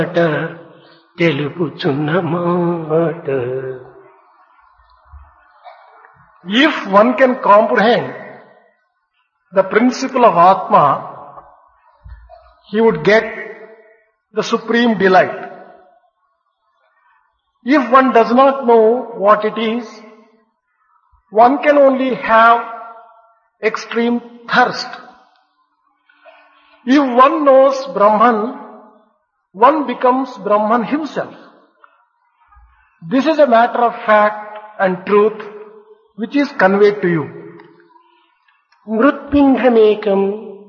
తెలుపుచున్న మాట. If one can comprehend the principle of Atma, he would get the supreme delight. If one does not know what it is, one can only have extreme thirst. If one knows Brahman, one becomes Brahman himself. This is a matter of fact and truth which is conveyed to you. మృత్పిండమేకం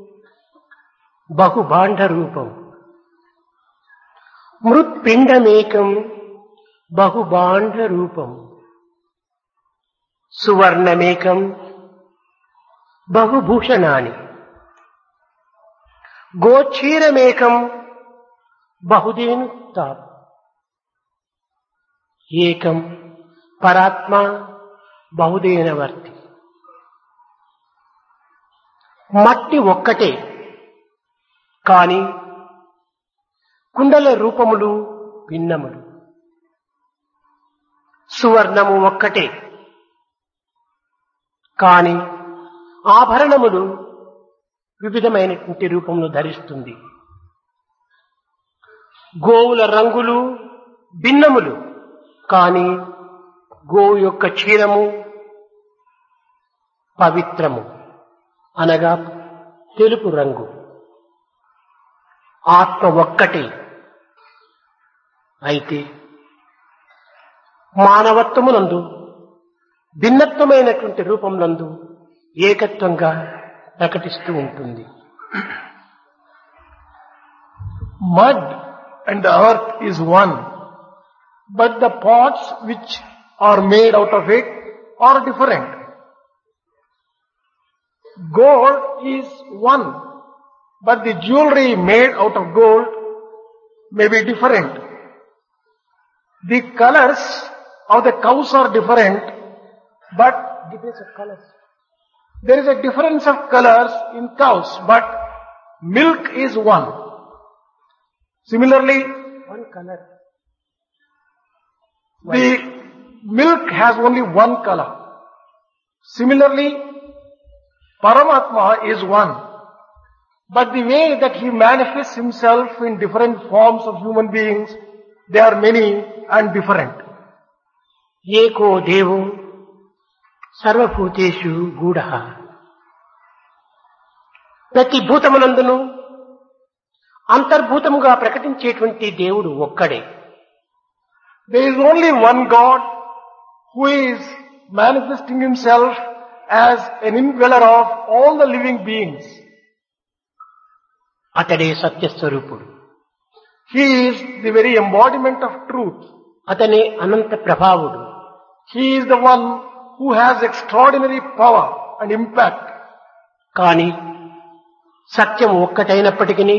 బహుభాండ రూపం. మృత్పిండమేకం బహుభాండ రూపం. సువర్ణమేకం బహుభూషణాని. గోక్షీరమేకం బహుదేను తాప్. ఏకం పరాత్మ బహుదేనవర్తి. మట్టి ఒక్కటే కాని కుండల రూపములు భిన్నములు. సువర్ణము ఒక్కటే కాని ఆభరణములు వివిధమైనటువంటి రూపములు ధరిస్తుంది. గోవుల రంగులు భిన్నములు కాని గోవు యొక్క క్షీరము పవిత్రము అనగా తెలుపు రంగు. ఆత్మ ఒక్కటే అయితే మానవత్వమునందు భిన్నత్వమైనటువంటి రూపములందు ఏకత్వంగా ప్రకటిస్తూ ఉంటుంది. Mud and the earth is one, but the pots which are made out of it are different. Gold is one, but the jewelry made out of gold may be different. The colors of the cows are different, but there is a difference of colors in cows, but milk is one. Similarly, one color. The milk has only one color. Similarly, Paramatma is one. But the way that he manifests himself in different forms of human beings, they are many and different. ఏకో దేవో సర్వభూతేషు గూఢః. ప్రతి భూతమునందును అంతర్భూతముగా ప్రకటించేటువంటి దేవుడు ఒక్కడే. There is only one God who is manifesting himself as an indweller of all the living beings. అతడే సత్యస్వరూపుడు. He is the very embodiment of truth. అతనే అనంత ప్రభావుడు. He is the one who has extraordinary power and impact. కానీ సత్యం ఒక్కటైనప్పటికీ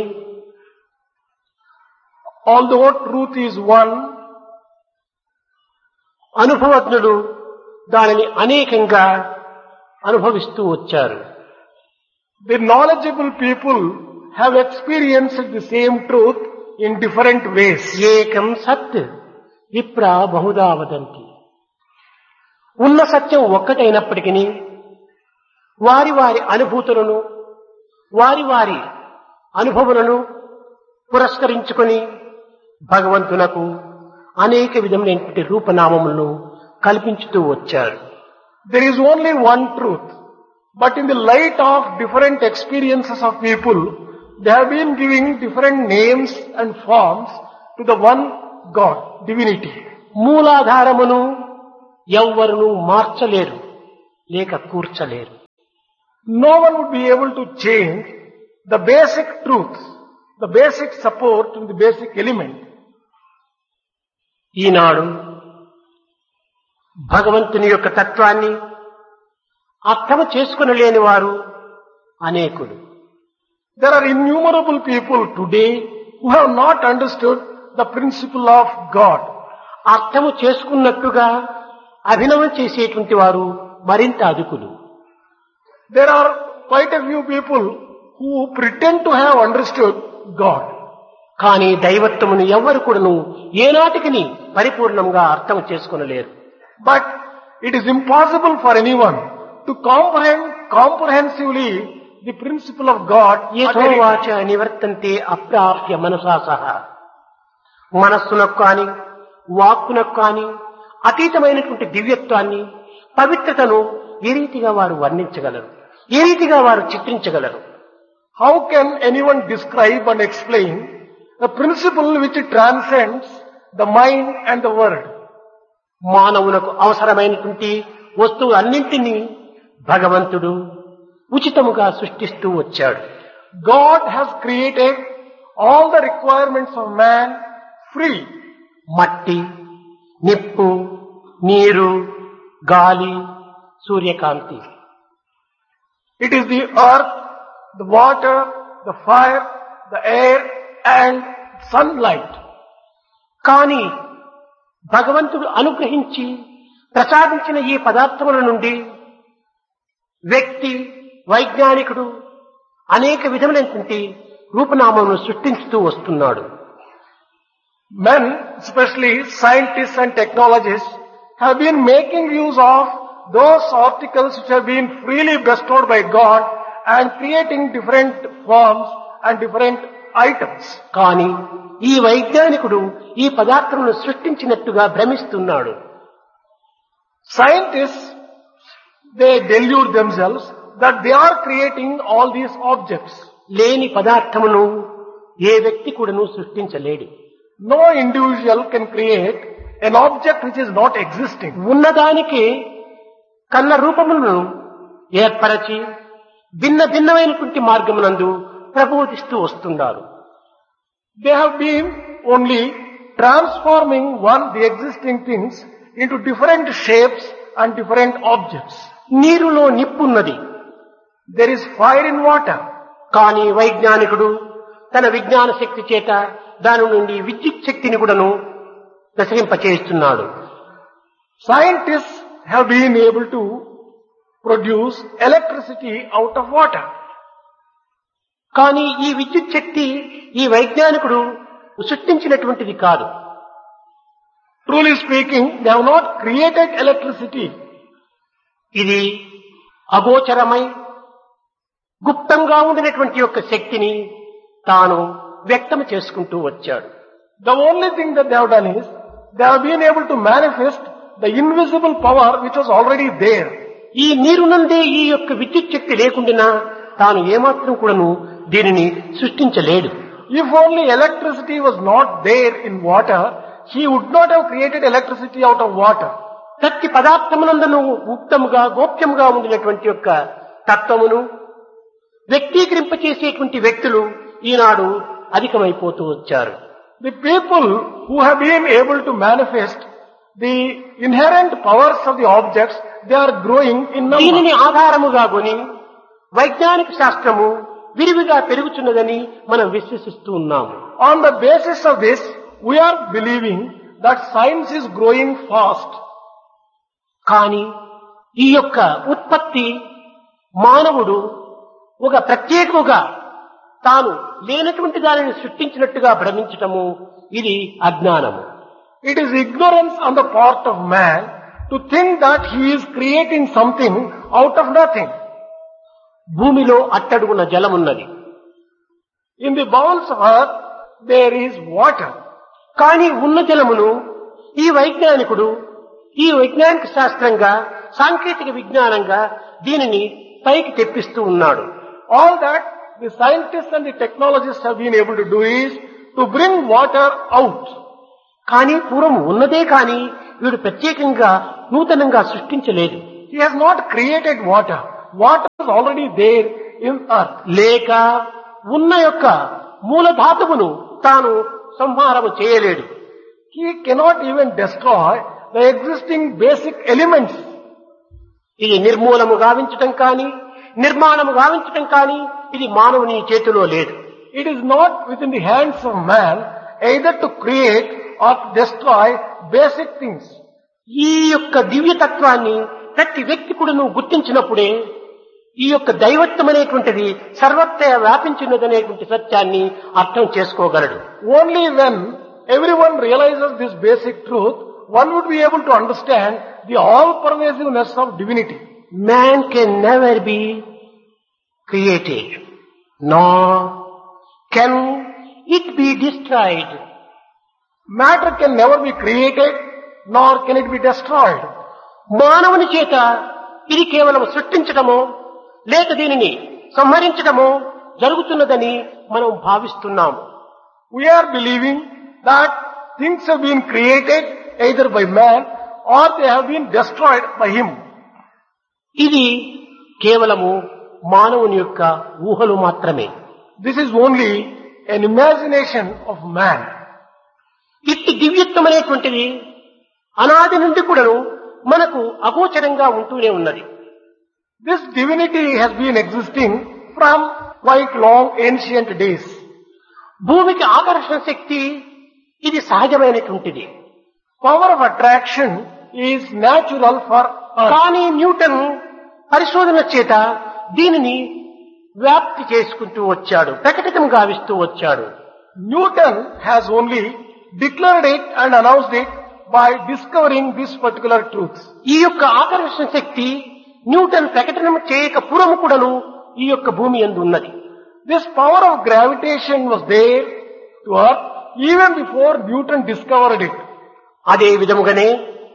although truth is one, అనుభవజ్ఞులు దానిని అనేకంగా అనుభవిస్తూ వచ్చారు. The knowledgeable people have experienced the same truth in different ways. ఏకం సత్ విప్రా బహుదా వదంతి. ఉన్న సత్యం ఒక్కటైనప్పటికీ వారి వారి అనుభూతులను వారి వారి అనుభవాలను పురస్కరించుకొని భగవంతునకు అనేక విధములైనటువంటి రూపనామములను కల్పించుతూ వచ్చారు. There is only one truth, but in the light of different experiences of people, they have been giving different names and forms to the one God, divinity. మూలాధారమును ఎవ్వరును మార్చలేరు లేక కూర్చలేరు. No one would be able to change the basic truth, the basic support and the basic element. ఈనాడు భగవంతుని యొక్క తత్వాన్ని అర్థము చేసుకునలేని వారు అనేకులు. There are innumerable people today who have not understood the principle of God. అర్థము చేసుకున్నట్టుగా అభినవం చేసేటువంటి వారు మరింత అధికులు. There are quite a few people who pretend to have understood God. కానీ దైవత్వమును ఎవ్వరు కూడాను ఏనాటికి పరిపూర్ణంగా అర్థం చేసుకొనలేరు. But it is impossible for anyone to comprehend comprehensively the principle of God. యథోవాచ నివర్తంతే అప్రాప్య మనసా సహా. మనస్సునకు కాని వాక్కునకు కాని అతీతమైనటువంటి దివ్యత్వాన్ని, పవిత్రతను ఏ రీతిగా వారు వర్ణించగలరు, ఏ రీతిగా వారు చిత్రించగలరు? How can anyone describe and explain a principle which transcends the mind and the word? మానవులకు అవసరమైనటువంటి వస్తువు అన్నింటినీ భగవంతుడు ఉచితముగా సృష్టిస్తూ వచ్చాడు. God has created all the requirements of man free. మట్టి, నిప్పు, నీరు, గాలి, సూర్యకాంతి. It is the earth, the water, the fire, the air and sunlight. కానీ భగవంతుడు అనుగ్రహించి ప్రసాదించిన ఈ పదార్థముల నుండి వ్యక్తి, వైజ్ఞానికుడు అనేక విధములైనటువంటి రూపనామములను సృష్టించుతూ వస్తున్నాడు. Men, especially scientists and technologists, have been making use of those articles which have been freely bestowed by God and creating different forms and different items. కానీ ఈ వైజ్ఞానికుడు ఈ పదార్థములను సృష్టించినట్టుగా భ్రమిస్తున్నాడు. Scientists, they delude themselves that they are creating all these objects. లేని పదార్థమును ఏ వ్యక్తి కూడాను సృష్టించలేడు. No individual can create an object which is not existing. ఉన్నదానికి కన్న రూపములను ఏర్పరచి భిన్న భిన్నమైనటువంటి మార్గమునందు ప్రబోధిస్తూ వస్తున్నారు. They have been only transforming the existing things into different shapes and different objects. నీరులో నిప్పున్నది, There is fire in water. కానీ వైజ్ఞానికుడు తన విజ్ఞాన శక్తి చేత దాని నుండి విద్యుత్ శక్తిని కూడాను ప్రసరింపచేస్తున్నాడు. Scientists have been able to produce electricity out of water. కానీ ఈ విద్యుత్ శక్తి ఈ వైజ్ఞానికుడు సృష్టించినటువంటిది కాదు. Truly speaking, they have not created electricity. ఇది అగోచరమై గుప్తంగా ఉండినటువంటి యొక్క శక్తిని తాను వ్యక్తం చేసుకుంటూ వచ్చాడు. The only thing that they have done is, they have been able to manifest the invisible power which was already there. ఈ నీరు నందే ఈ యొక్క విద్యుత్ శక్తి లేకుండా తాను ఏమాత్రం కూడాను దీనిని సృష్టించలేడు. If only electricity was not there in water, he would not have created electricity out of water. ప్రతి పదార్థమునందును గుప్తముగా గోప్యముగా ఉండినటువంటి యొక్క తత్వమును వ్యక్తీకరింపచేసేటువంటి వ్యక్తులు ఈనాడు అధికమైపోతూ వచ్చారు. The people who have been able to manifest the inherent powers of the objects, they are growing in number. దీనిని ఆధారముగా కొని వైజ్ఞానిక శాస్త్రము విరివిగా పెరుగుతున్నదని మనం విశ్వసిస్తూ ఉన్నాము. On the basis of this, we are believing that science is growing fast. కానీ ఈ యొక్క ఉత్పత్తి మానవుడు ఒక ప్రత్యేకముగా తాను లేనటువంటి దానిని సృష్టించినట్టుగా భ్రమించటము ఇది అజ్ఞానము. It is ignorance on the part of man to think that he is creating something out of nothing. భూమిలో అట్టడుగున జలమున్నది, In the bowels of earth, there is water. కానీ ఉన్న జలమును ఈ వైజ్ఞానికుడు ఈ వైజ్ఞానిక శాస్త్రంగా సాంకేతిక విజ్ఞానంగా దీనిని పైకి తెప్పిస్తూ ఉన్నాడు. All that the scientists and the technologists have been able to do is to bring water out. కానీ పూర్వం ఉన్నదే కానీ వీడు ప్రత్యేకంగా నూతనంగా సృష్టించలేదు. He has not created water. Water is already there in earth. లేక ఉన్న యొక్క మూలధాతువును తాను సంహారము చేయలేడు. He cannot even destroy the existing basic elements. ఇది నిర్మూలము గావించటం కానీ నిర్మాణము గావించటం కానీ ఇది మానవుని చేతిలో లేదు. It is not within the hands of man either to create or to destroy basic things. ఈ యొక్క దివ్యతత్వాన్ని ప్రతి వ్యక్తి కూడాను గుర్తించినప్పుడే ఈ యొక్క దైవత్వం అనేటువంటిది సర్వత్రా వ్యాపించినదనేటువంటి సత్యాన్ని అర్థం చేసుకోగలడు. Only when everyone realizes this basic truth, one would be able to understand the all-pervasiveness of divinity. Man can never be created, nor can it be destroyed. Matter can never be created, nor can it be destroyed. మానవుని చేత ఇది కేవలం సృష్టించడమో లేక దీనిని సంహరించడమో జరుగుతున్నదని మనం భావిస్తున్నాము. We are believing that things have been created either by man or they have been destroyed by him. ఇది కేవలము మానవుని యొక్క ఊహలు మాత్రమే. This is only an imagination of man. ఇట్టి దివ్యత్వం అనేటువంటిది అనాది నుండి కూడాను మనకు అగోచరంగా ఉంటూనే ఉన్నది. This divinity has been existing from quite long ancient days. భూమికి ఆకర్షణ శక్తి ఇది సహజమైనటువంటిది. Power of attraction is natural for earth. కానీ న్యూటన్ పరిశోధన చేత దీనిని వ్యాప్తి చేసుకుంటూ వచ్చాడు, ప్రకటితం గావిస్తూ వచ్చాడు. Newton has only declared it and announced it by discovering this particular truth. ఈ యొక్క ఆకర్షణ శక్తి న్యూటన్ ప్రకటన చేయక పూర్వము కూడాను ఈ యొక్క భూమి యందు ఉన్నది. This power of gravitation was there to earth even before Newton discovered it. అదే విధముగానే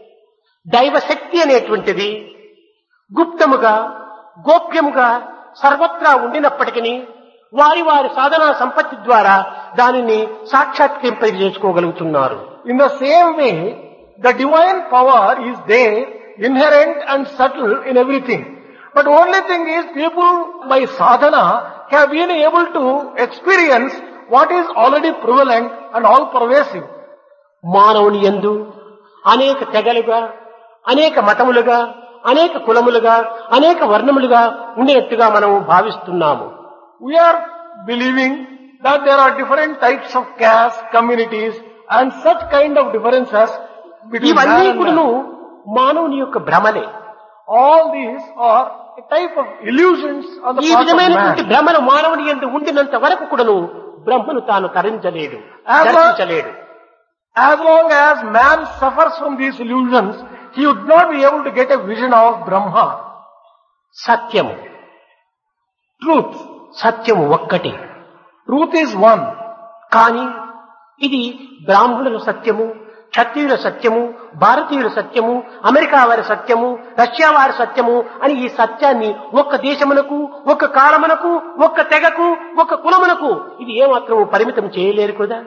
దైవశక్తి అనేటువంటిది గుప్తముగా గోప్యముగా సర్వత్రా ఉండినప్పటికీ వారి వారి సాధనా సంపత్తి ద్వారా దానిని సాక్షాత్కరింపజేసుకోగలుగుతున్నారు. In the same way, the divine power is there, inherent and subtle in everything. But only thing is, people by sadhana have been able to experience what is already prevalent and all pervasive. మానవుని యందు అనేక తెగలుగా, అనేక మతములుగా, అనేక కులములుగా, అనేక వర్ణములుగా ఉండేట్టుగా మనం భావిస్తున్నాము. We are believing that there are different types of caste, communities and such kind of differences between man ఇవన్నీ and కూడాను man. మానవుని యొక్క భ్రమలే. All these are a type of illusions on the ఈ part of విధమైనటువంటి man. భ్రమను మానవుని యందు ఉండినంత వరకు కూడాను బ్రహ్మను తాను తరించలేడు, దర్శించలేడు. As long as man suffers from these illusions, he would not be able to get a vision of Brahma. సత్యము, Truth. సత్యము ఒక్కటే. Truth is one. కానీ ఇది బ్రాహ్మణుల సత్యము, క్షత్రియుల సత్యము, భారతీయుల సత్యము, అమెరికా వారి సత్యము, రష్యా వారి సత్యము అని ఈ సత్యాన్ని ఒక్క దేశమునకు, ఒక్క కాలమునకు, ఒక్క తెగకు, ఒక్క కులమునకు ఇది ఏమాత్రం పరిమితం చేయలేరు కదా.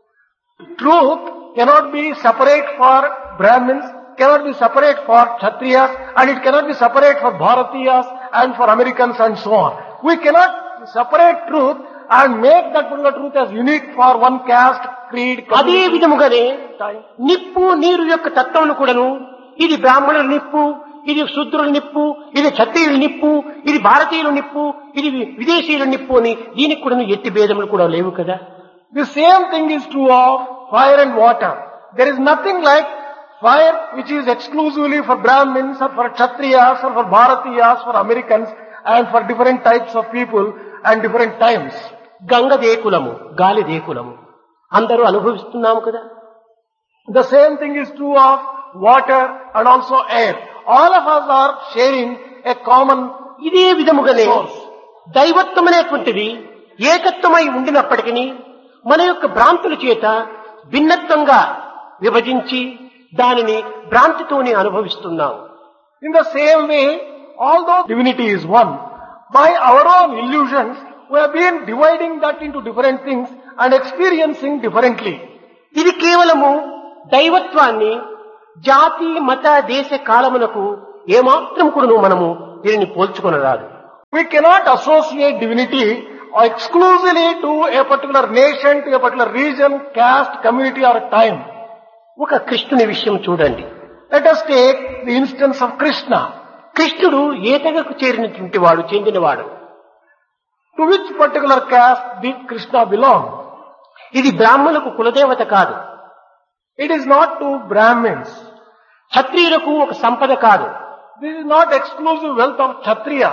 Truth cannot be separate for Brahmins, cannot be separate for Kshatriyas, and it cannot be separate for Bharatiyas and for Americans and so on. We cannot separate truth and make that particular truth as unique for one caste, creed, అదే community, విధముగానే time. నిప్పు నీరు యొక్క తత్వమును కూడాను ఇది బ్రాహ్మణుల నిప్పు, ఇది శూద్రుల నిప్పు, ఇది క్షత్రియుల నిప్పు, ఇది భారతీయుల నిప్పు, ఇది విదేశీయుల నిప్పు అని దీనికి కూడా ఎట్టి భేదములు కూడా లేవు కదా. The same thing is true of fire and water. There is nothing like fire which is exclusively for Brahmins or for Kshatriyas or for Bharatiyas, for Americans and for different types of people and different times. Ganga దేకులము, గాలి దేకులము అందరూ అనుభవిస్తున్నాము కదా. The same thing is true of water and also air. All of us are sharing a common ఇదే విధముగానే source. దైవత్వం అనేటువంటిది ఏకత్వమై ఉండినప్పటికీ మన యొక్క భ్రాంతుల చేత భిన్నత్వంగా విభజించి దానిని భ్రాంతితోనే అనుభవిస్తున్నాము. In the same way, although divinity is one, by our own illusions, we have been dividing that into different things and experiencing differently. ఇది కేవలము దైవత్వాన్ని జాతి మత దేశ కాలమునకు ఏమాత్రం కూడా మనము దీనిని పోల్చుకొనరాదు. We cannot associate divinity exclusively to a particular nation, to a particular region, caste, community or time. ఒక కృష్ణుని విషయం చూడండి. Let us take the instance of Krishna. కృష్ణుడు ఏ తెగకు చేరినటువంటి వాడు, చెందినవాడు. To which particular caste did Krishna belong? ఇది బ్రాహ్మణులకు కులదేవత కాదు, It is not to Brahmins. క్షత్రియులకు ఒక సంపద కాదు, This is not exclusive wealth of Kshatriyas.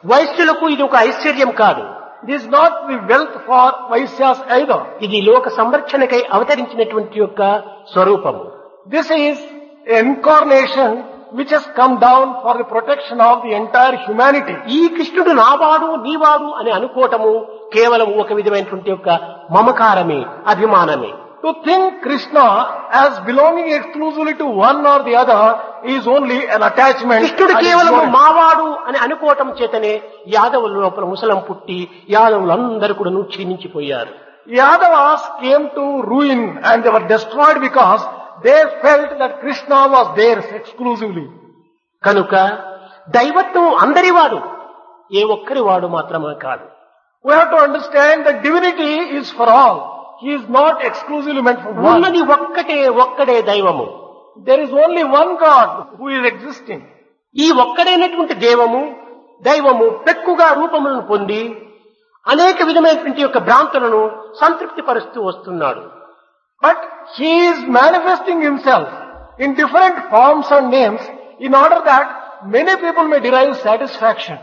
వైశ్యులకు ఇది ఒక ఐశ్వర్యం కాదు. It is not the wealth for Vaisyas either. ఇది లోక సంరక్షణకై అవతరించినటువంటి యొక్క స్వరూపము. This is an incarnation which has come down for the protection of the entire humanity. ఈ కృష్ణుడు నావాడు నీవాడు అని అనుకోవటము కేవలం ఒక విధమైనటువంటి యొక్క మమకారమే, అభిమానమే. To think Krishna as belonging exclusively to one or the other is only an attachment. కృష్ణుడు కేవలము మావాడు అని అనుకోవటం చేతనే యాదవుల లోపల ముసలం పుట్టి యాదవులందరూ కూడా క్షీణించిపోయారు. Yadavas came to ruin and they were destroyed because they felt that Krishna was theirs exclusively. కనుక దైవత్వం అందరివాడు, ఏ ఒక్కరి వాడు మాత్రమే కాదు. We have to understand that divinity is for all. He is not exclusively meant for one. ఉన్నది ఒక్కడే దైవము. There is only one God who is existing. ఈ ఒక్కడైనటువంటి దైవము పెక్కుగా రూపములను పొంది అనేక విధమైనటువంటి యొక్క భ్రాంతులను సంతృప్తి పరుస్తూ వస్తున్నాడు. But he is manifesting himself in different forms and names in order that many people may derive satisfaction.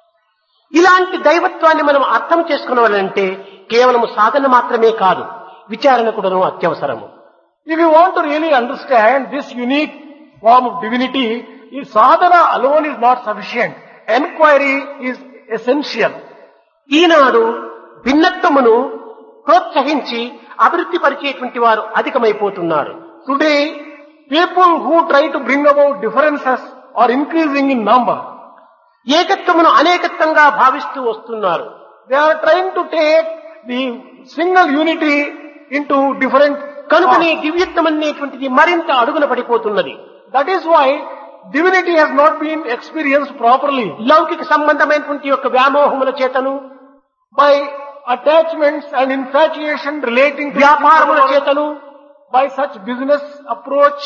ఇలాంటి దైవత్వాన్ని మనం అర్థం చేసుకోవాలంటే కేవలం సాధన మాత్రమే కాదు, విచారణ కూడా అత్యవసరము. If you want to really understand this unique form of divinity, sadhana alone is not sufficient. Enquiry is essential. ఈనాడు భిన్నత్వమును ప్రోత్సహించి అభివృద్ధి పరిచేటువంటి వారు అధికమైపోతున్నారు. Today, people who try to bring about differences are increasing in number. ఏకత్వమును అనేకత్వంగా భావిస్తూ వస్తున్నారు. They are trying to take the single unity into different. కనుకనే దివ్యత్వం అనేటువంటిది మరింత అడుగున పడిపోతున్నది. That is why divinity has not been experienced properly. లౌకిక సంబంధమైనటువంటి యొక్క వ్యామోహముల చేతను, by attachments and infatuation relating to వ్యాపారముల చేతను, by such business approach,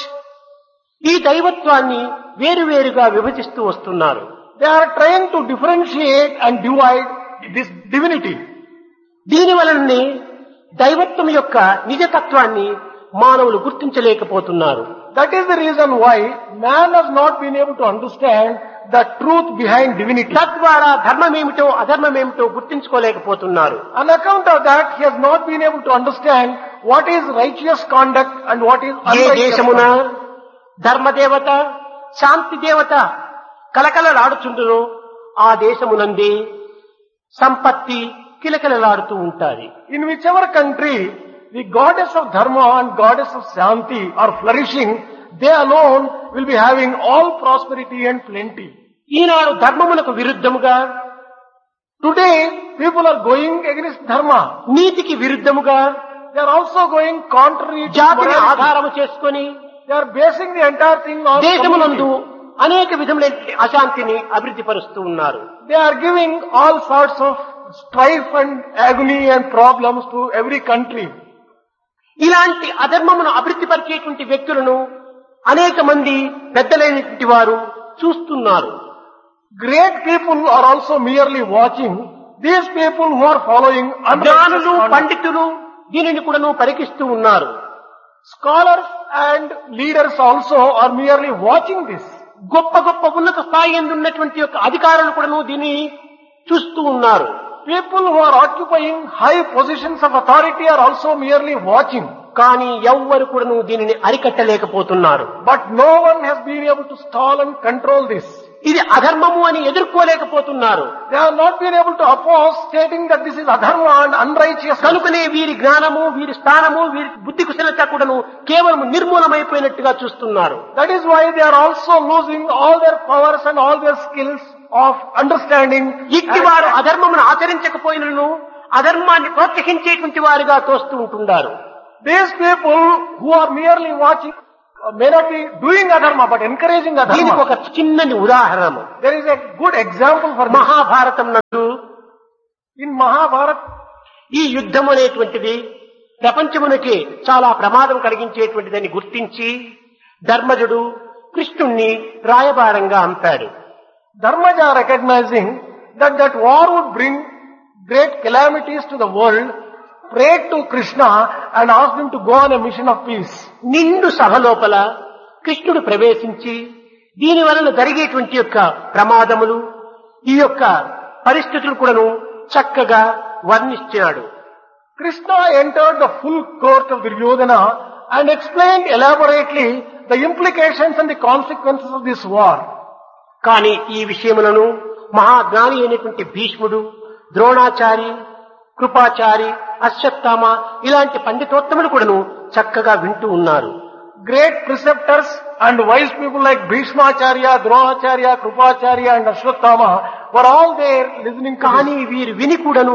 ఈ దైవత్వాన్ని వేరువేరుగా విభజిస్తూ వస్తున్నారు. They are trying to differentiate and divide this divinity. దీని వలనే దైవత్వం యొక్క నిజతత్వాన్ని మానవులు గుర్తించలేకపోతున్నారు. That is the reason why man has not been able to understand the truth behind divinity. తద్వారా ధర్మమేమిటో అధర్మమేమిటో గుర్తించుకోలేకపోతున్నారు. On account of that, he has not been able to understand what is righteous conduct and what is A unrighteous దేశమున conduct. ధర్మదేవత శాంతి దేవత కలకలలాడుచుండును ఆ దేశమునందే సంపత్తి కిలకలలాడుతూ ఉంటాయి. In whichever country the goddess of dharma and goddess of shanti are flourishing, they alone will be having all prosperity and plenty. Eenadu ధర్మమునకు విరుద్ధముగా, Today, people are going against dharma. నీతికి విరుద్ధముగా, They are also going contrary to జాతిని morality. ఆధారము చేసుకొని They are basing the entire thing on దేశమునందు community. అనేక విధములైన అశాంతిని అభివృద్ధి పరుస్తూ ఉన్నారు. They are giving all sorts of strife and agony and problems to every country. ఇలాంటి అధర్మమును అభివృద్ధి పరిచేటువంటి వ్యక్తులను అనేక మంది పెద్దలైనటువంటి వారు చూస్తున్నారు. Great people are also merely watching. These people who are following జ్ఞానులు unrighteous conduct. పండితులు దీనిని కూడాను పరికిస్తూ ఉన్నారు. Scholars and leaders also are merely watching this. గొప్ప గొప్ప ఉన్నత స్థాయి యందు ఉన్నటువంటి యొక్క అధికారులు కూడాను దీన్ని చూస్తూ ఉన్నారు. People who are occupying high positions of authority are also merely watching. కానీ ఎవ్వరు కూడాను దీనిని అరికట్టలేకపోతున్నారు. But no one has been able to stall and control this. ఇది అధర్మము అని ఎదుర్కోలేకపోతున్నారు. They have not been able to oppose, stating that this is adharma and unrighteous. కనుకనే వీరి జ్ఞానము, వీరి స్థానము, వీరి బుద్ధి కుశలత కూడాను కేవలం నిర్మూలమైపోయినట్టుగా చూస్తున్నారు. That is why they are also losing all their powers and all their skills of understanding. ఇట్టి వారు అధర్మమును ఆచరించకపోయినను అధర్మాన్ని ప్రోత్సహించేటువంటి వారుగా తోస్తూ ఉంటున్నారు. These people who are merely watching may not be doing adharma but encouraging దీనికి adharma. ఒక చిన్నది ఉదాహరణ. There is a good example for this. Mahabharatam నందు In Mahabharata, ఈ యుద్ధం అనేటువంటిది ప్రపంచమునకి చాలా ప్రమాదం కలిగించేటువంటిదని గుర్తించి ధర్మజుడు కృష్ణుణ్ణి రాయబారంగా అంపాడు. Dharmaja, recognizing that war would bring great calamities to the world, prayed to Krishna and asked him to go on a mission of peace. నిండు సభ లోపల కృష్ణుడు ప్రవేశించి దీని వలన జరిగేటువంటి యొక్క ప్రమాదములు, ఈ యొక్క పరిస్థితులు కూడాను చక్కగా వర్ణించాడు. Krishna entered the full court of Duryodhana and explained elaborately the implications and the consequences of this war. కానీ ఈ విషయములను మహాజ్ఞాని అయినటువంటి భీష్ముడు, ద్రోణాచారి, కృపాచారి, అశ్వత్థామ ఇలాంటి పండితోత్తములు కూడాను చక్కగా వింటూ ఉన్నారు. Great preceptors and wise people like Bhishmacharya, Dronacharya, Krupacharya and Ashwatthama were all there listening to కానీ వీరు విని కూడాను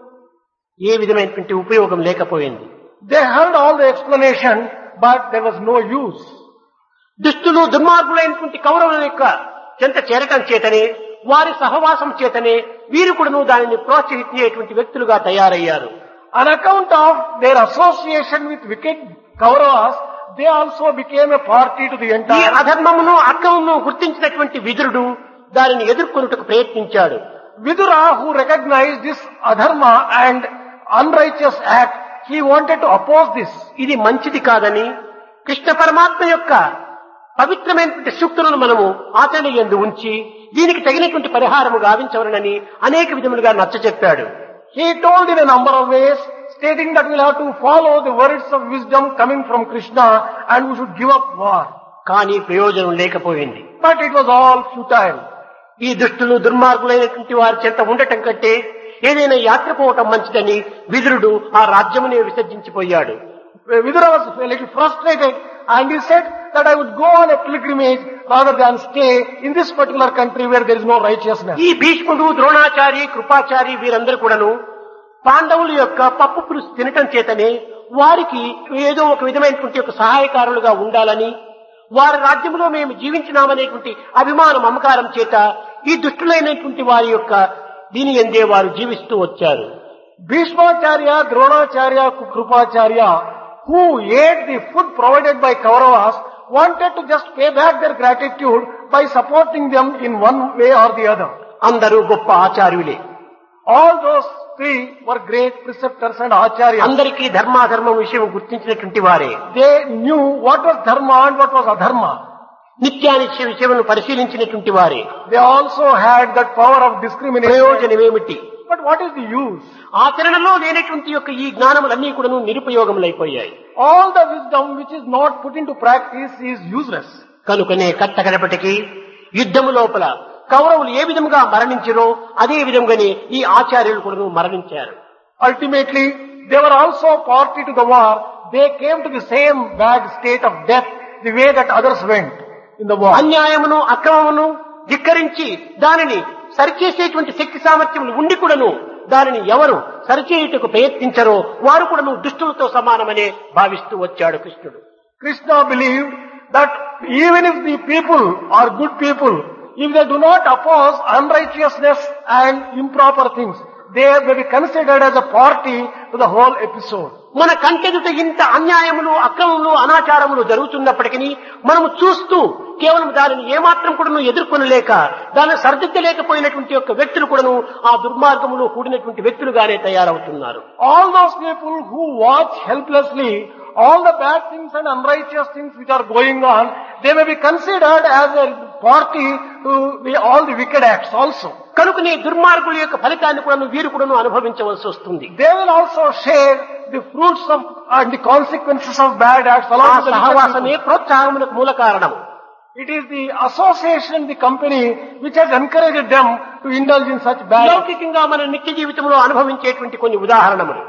ఏ విధమైనటువంటి ఉపయోగం లేకపోయింది. They heard all the explanation, but there was no use. దుష్టులు దుర్మార్గులైనటువంటి కౌరవుల యొక్క చెంత చేరటం చేతనే, వారి సహవాసం చేతనే వీరు కూడాను దానిని ప్రోత్సహించేటువంటి వ్యక్తులుగా తయారయ్యారు. On account of their association with wicked Kauravas, they also became a party to the ఈ entire. అధర్మమును అక్రమమును గుర్తించినటువంటి విదురుడు దానిని ఎదుర్కొనుటకు ప్రయత్నించాడు. Vidura, who recognized this adharma and unrighteous act, he wanted to oppose this. ఇది మంచిది కాదని కృష్ణ పరమాత్మ యొక్క పవిత్రమైనటువంటి సూక్తులను మనము ఆచరణ యందు ఉంచి దీనికి తగినటువంటి పరిహారము గావించవలనని అనేక విధములుగా నచ్చచెప్పాడు. He told in a number of ways, stating that we'll have to follow the words of wisdom coming from Krishna and we should give up war. కానీ ప్రయోజనం లేకపోయింది. But it was all futile. ఈ దుష్టులు దుర్మార్గులైనటువంటి వారి చెంత ఉండటం కంటే ఏదైనా యాత్ర పోవటం మంచిదని విదురుడు ఆ రాజ్యమునే విసర్జించిపోయాడు. Vidura was a little frustrated and he said that I would go on a pilgrimage rather than stay in this particular country where there is no righteousness. ఈ భీష్ముడు, ద్రోణాచారి, కృపాచారి వీరందరూ కూడాను పాండవుల యొక్క పప్పు పులుసు తినటం చేతనే వారికి ఏదో ఒక విధమైనటువంటి ఒక సహాయకారులుగా ఉండాలని, వారి రాజ్యంలో మేము జీవించినామనేటువంటి అభిమాన మమకారం చేత ఈ దుష్టులైనటువంటి వారి యొక్క దీని ఎందే వారు జీవిస్తూ వచ్చారు. Bhishmacharya, Dronacharya, Krupacharya, who ate the food provided by Kauravas, wanted to just pay back their gratitude by supporting them in one way or the other. అందరూ గొప్ప ఆచార్యులే. All those three were great preceptors and acharyas. అందరికీ ధర్మాధర్మం విషయం గుర్తించినటువంటి వారే. They knew what was dharma and what was adharma. నిత్యానిత్య విషయములను పరిశీలించినటువంటి వారే. They also had that power of discrimination. ప్రయోజనమేమిటి? But what is the use? ఆచరణలో లేనటువంటి యొక్క ఈ జ్ఞానములన్నీ కూడాను నిరుపయోగములైపోయాయి. All the wisdom which is not put into practice is useless. కనుకనే కట్టకడపటికి యుద్ధము లోపల కౌరవులు ఏ విధంగా మరణించారో అదే విధంగానే ఈ ఆచార్యులు కూడా మరణించారు. Ultimately, they were also party to the war. They came to the same bad state of death the way that others went in the war. అన్యాయమును అక్రమమును ధిక్కరించి దానిని సరిచేసేటువంటి శక్తి సామర్థ్యములు ఉండి కూడాను దానిని ఎవరు సరిచేయుటకు ప్రయత్నించరో వారు కూడాను దుష్టులతో సమానమనే భావిస్తూ వచ్చాడు కృష్ణుడు. Krishna believed that even if the people are good people, if they do not oppose unrighteousness and improper things, they may be considered as a party to the whole episode. మన కంటెదుట ఇంత అన్యాయములు అక్రమములు అనాచారములు జరుగుతున్నప్పటికీ మనము చూస్తూ కేవలం దానిని ఏమాత్రం కూడాను ఎదుర్కొనలేక దాన్ని సరిదిద్దలేకపోయినటువంటి యొక్క వ్యక్తులు కూడాను ఆ దుర్మార్గములు కూడినటువంటి వ్యక్తులుగానే తయారవుతున్నారు. All those people who watch helplessly all the bad things and unrighteous things which are going on, they may be considered as a party to all the wicked acts also. కనుకనే దుర్మార్గుల యొక్క ఫలితాన్ని కూడాను వీరు కూడాను అనుభవించవలసి వస్తుంది. They will also share the fruits of and the consequences of bad acts along with the సహవాసమే ప్రోత్సాహములకు మూల కారణం. It is the association, the company which has encouraged them to indulge in such bad acts. లౌకికంగా మన నిత్య జీవితంలో అనుభవించేటువంటి కొన్ని ఉదాహరణలు.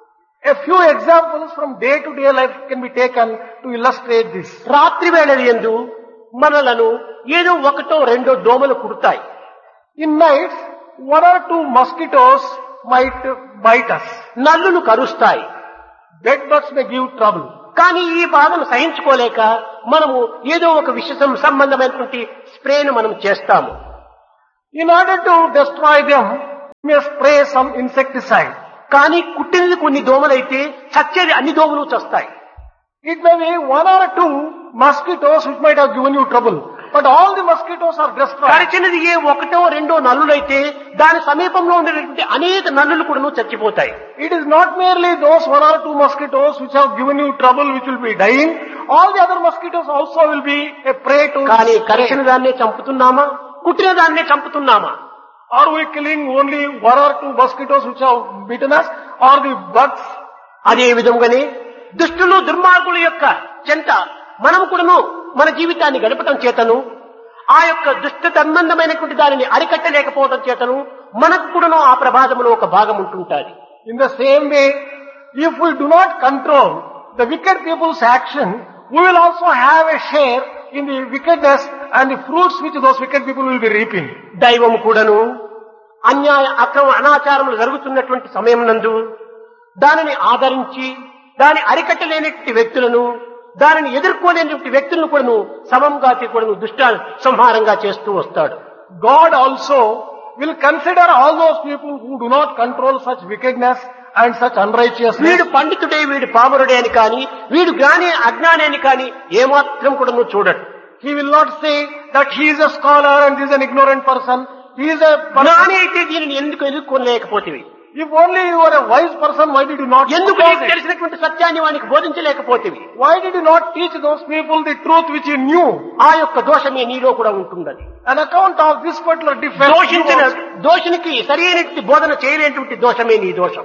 A few examples from day-to-day life can be taken to illustrate this. రాత్రి వేళల యందు మనలను ఏదో ఒకటో రెండో దోమలు కుడతాయి. In nights, one or two mosquitoes might bite us. నల్లులు కరుస్తాయి. Bedbugs may give trouble. కానీ ఈ బాధను సహించుకోలేక మనము ఏదో ఒక విష సంబంధమైనటువంటి స్ప్రేను మనం చేస్తాము. In order to destroy them, we may spray some insecticide. కానీ కుట్టినది కొన్ని దోమలైతే చచ్చేది అన్ని దోమలు చస్తాయి. It may be one or two mosquitoes which might have given you trouble, but all the mosquitoes are destroyed. కరిచినది ఏ ఒకటో రెండో నల్లులైతే దాని సమీపంలో ఉండేటువంటి అనేక నల్లులు కూడా చచ్చిపోతాయి. It is not merely those one or two mosquitoes which have given you trouble which will be dying, all the other mosquitoes also will be a prey to. కానీ కరిచిన దాన్నే చంపుతున్నామా, కుట్టిన దాన్నే చంపుతున్నామా? Are we killing only one or two mosquitoes which have bitten us, or the bugs? అదే విధముగానే దుష్టులు దుర్మార్గుల యొక్క చెంత మనం కూడాను మన జీవితాన్ని గడపటం చేతను ఆ యొక్క దుష్ట సంబంధమైనటువంటి దానిని అరికట్టలేకపోవడం చేతను మనకు కూడాను ఆ ప్రమాదంలో ఒక భాగం ఉంటుంటుంది. In the same way, if we do not control the wicked people's action, we will also have a share in the wickedness and the fruits which those wicked people will be reaping. దైవం కూడాను అన్యాయ అక్రమ అనాచారములు జరుగుతున్నటువంటి సమయం నందు దానిని ఆదరించి దాని అరికట్టలేనటువంటి వ్యక్తులను దానిని ఎదుర్కోలేనటువంటి వ్యక్తులను కూడాను సమంగా కూడాను దుష్ట సంహారంగా చేస్తూ వస్తాడు. God also will consider all those people who do not control such wickedness and such unrighteousness. వీడు పండితుడే వీడు పామరుడే అని కానీ వీడు జ్ఞాని అజ్ఞాని అని కానీ ఏమాత్రం కూడాను చూడడు. He will not say that he is a scholar and he is an ignorant person. He is a జ్ఞాని అయితే దీనిని ఎందుకు ఎదుర్కోలేకపోతేవి? If only you are a wise person, why did you not ఎందుకు oppose నీకు it? తెలిసినటువంటి సత్యాన్ని వానికి బోధించలేకపోతేవి? Why did you not teach those people the truth which you knew? ఆ యొక్క దోషమే నీలో కూడా ఉంటున్నది. An account of this particular defect. దోషునికి సరైనటువంటి బోధన చేయలేనటువంటి దోషమే నీ దోషం.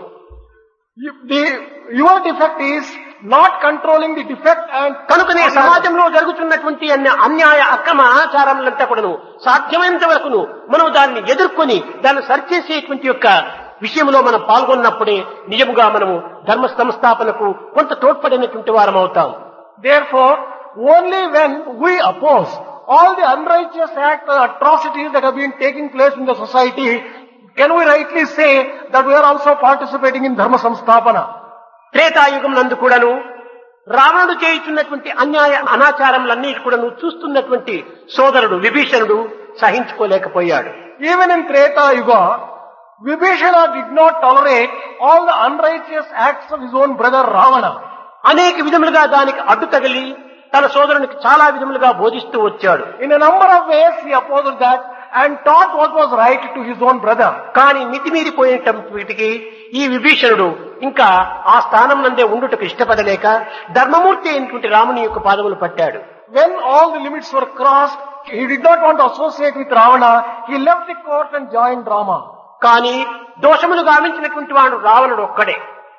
Your defect is not controlling the defect and కనుకనే సమాజంలో జరుగుతున్నటువంటి అన్యాయ అక్రమ ఆచారములంతా కూడాను సాధ్యమైనంత వరకును మనం దాన్ని ఎదుర్కొని దాన్ని సరిచేసేటువంటి యొక్క విషయంలో మనం పాల్గొన్నప్పుడే నిజముగా మనము ధర్మ సంస్థాపనకు కొంత తోడ్పడినటువంటి వారం అవుతాం. Therefore, only when we oppose all the unrighteous acts and atrocities that have been taking place in the society, can we rightly say that we are also participating in dharma samstapana? Treta Yuga నందు కూడాను రావణుడు చేయుచున్నటువంటి అన్యాయ అనాచారములన్నీ కూడాను చూస్తున్నటువంటి సోదరుడు విభీషణుడు సహించుకోలేకపోయాడు. Even in Treta Yuga, Vibhishana did not tolerate all the unrighteous acts of his own brother Ravana. అనేక విధములుగా దానికి అడ్డు తగిలి తన సోదరునికి చాలా విధములుగా బోధిస్తూ వచ్చాడు. In a number of ways he opposed that and taught what was right to his own brother. కానీ మితిమీరిపోయేటప్పటికీ ఈ విభీషణుడు ఇంకా ఆ స్థానం నందే ఉండుటకు ఇష్టపడలేక ధర్మమూర్తి అయినటువంటి రాముని యొక్క పాదములు పట్టాడు. When all the limits were crossed, he did not want to associate with Ravana. He left the court and joined Rama. కానీ దోషములు గావించినటువంటి వాడు రావణుడు ఒక్కడే.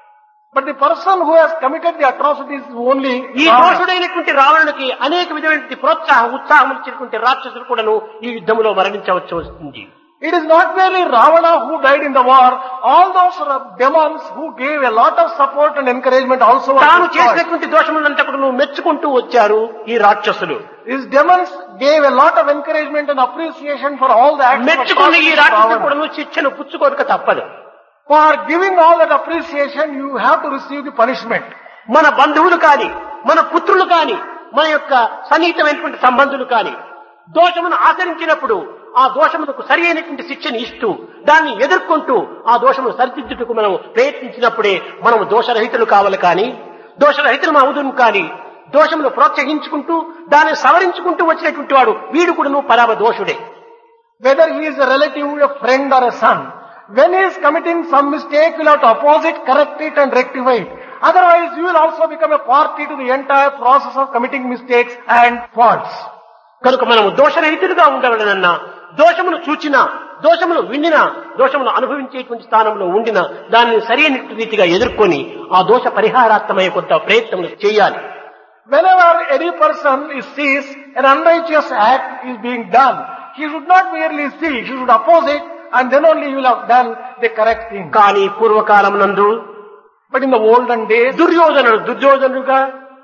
But the person who has committed the atrocities is only ఈ Ravana. దోషుడైనటువంటి రావణునికి అనేక విధమైనటువంటి ఉత్సాహం ఇచ్చినటువంటి రాక్షసులు కూడాను ఈ యుద్ధంలో మరణించవచ్చు వస్తుంది. It is not merely Ravana who died in the war. All those demons who gave a lot of support and encouragement also were తాను destroyed. చేసినటువంటి దోషములంతా కూడా మెచ్చుకుంటూ వచ్చారు ఈ రాక్షసులు. These demons gave a lot of encouragement and appreciation for all the acts of మెచ్చుకుని ఈ రాక్షసులు Ravana. కూడా శిక్షను పుచ్చుకోక తప్పదు. For giving all that appreciation, you have to receive the punishment. మన బంధువులు కాని మన పుత్రులు కాని మన యొక్క సన్నిహితమైనటువంటి సంబంధులు కాని దోషమును ఆచరించినప్పుడు ఆ దోషములకు సరి అయినటువంటి శిక్షను ఇస్తూ దాన్ని ఎదుర్కొంటూ ఆ దోషమును సరిదిద్దుటకు మనం ప్రయత్నించినప్పుడే మనం దోషరహితులు కావాలి కానీ దోషరహితులు అవుదును కానీ దోషమును ప్రోత్సహించుకుంటూ దాన్ని సవరించుకుంటూ వచ్చినటువంటి వాడు వీడు కూడాను పరమ దోషుడే. Whether he is a relative, a friend or a son, when he is committing some mistake, you will have to oppose it, correct it and rectify it. Otherwise, you will also become a party to the entire process of committing mistakes and faults. కనుక మనము దోషరహితులుగా ఉండవలనన్నా దోషమును చూచినా దోషమును విండినా దోషమును అనుభవించేటువంటి స్థానంలో ఉండినా దానిని సరైన రీతిగా ఎదుర్కొని ఆ దోష పరిహారాత్మక కొంత ప్రయత్నం చేయాలి. Whenever any person sees an unrighteous act is being done, he should not merely see, he should oppose it, and then only he will have done the correct thing. కానీ పూర్వకాలం నందు But in the olden days, దుర్యోధనుడుగా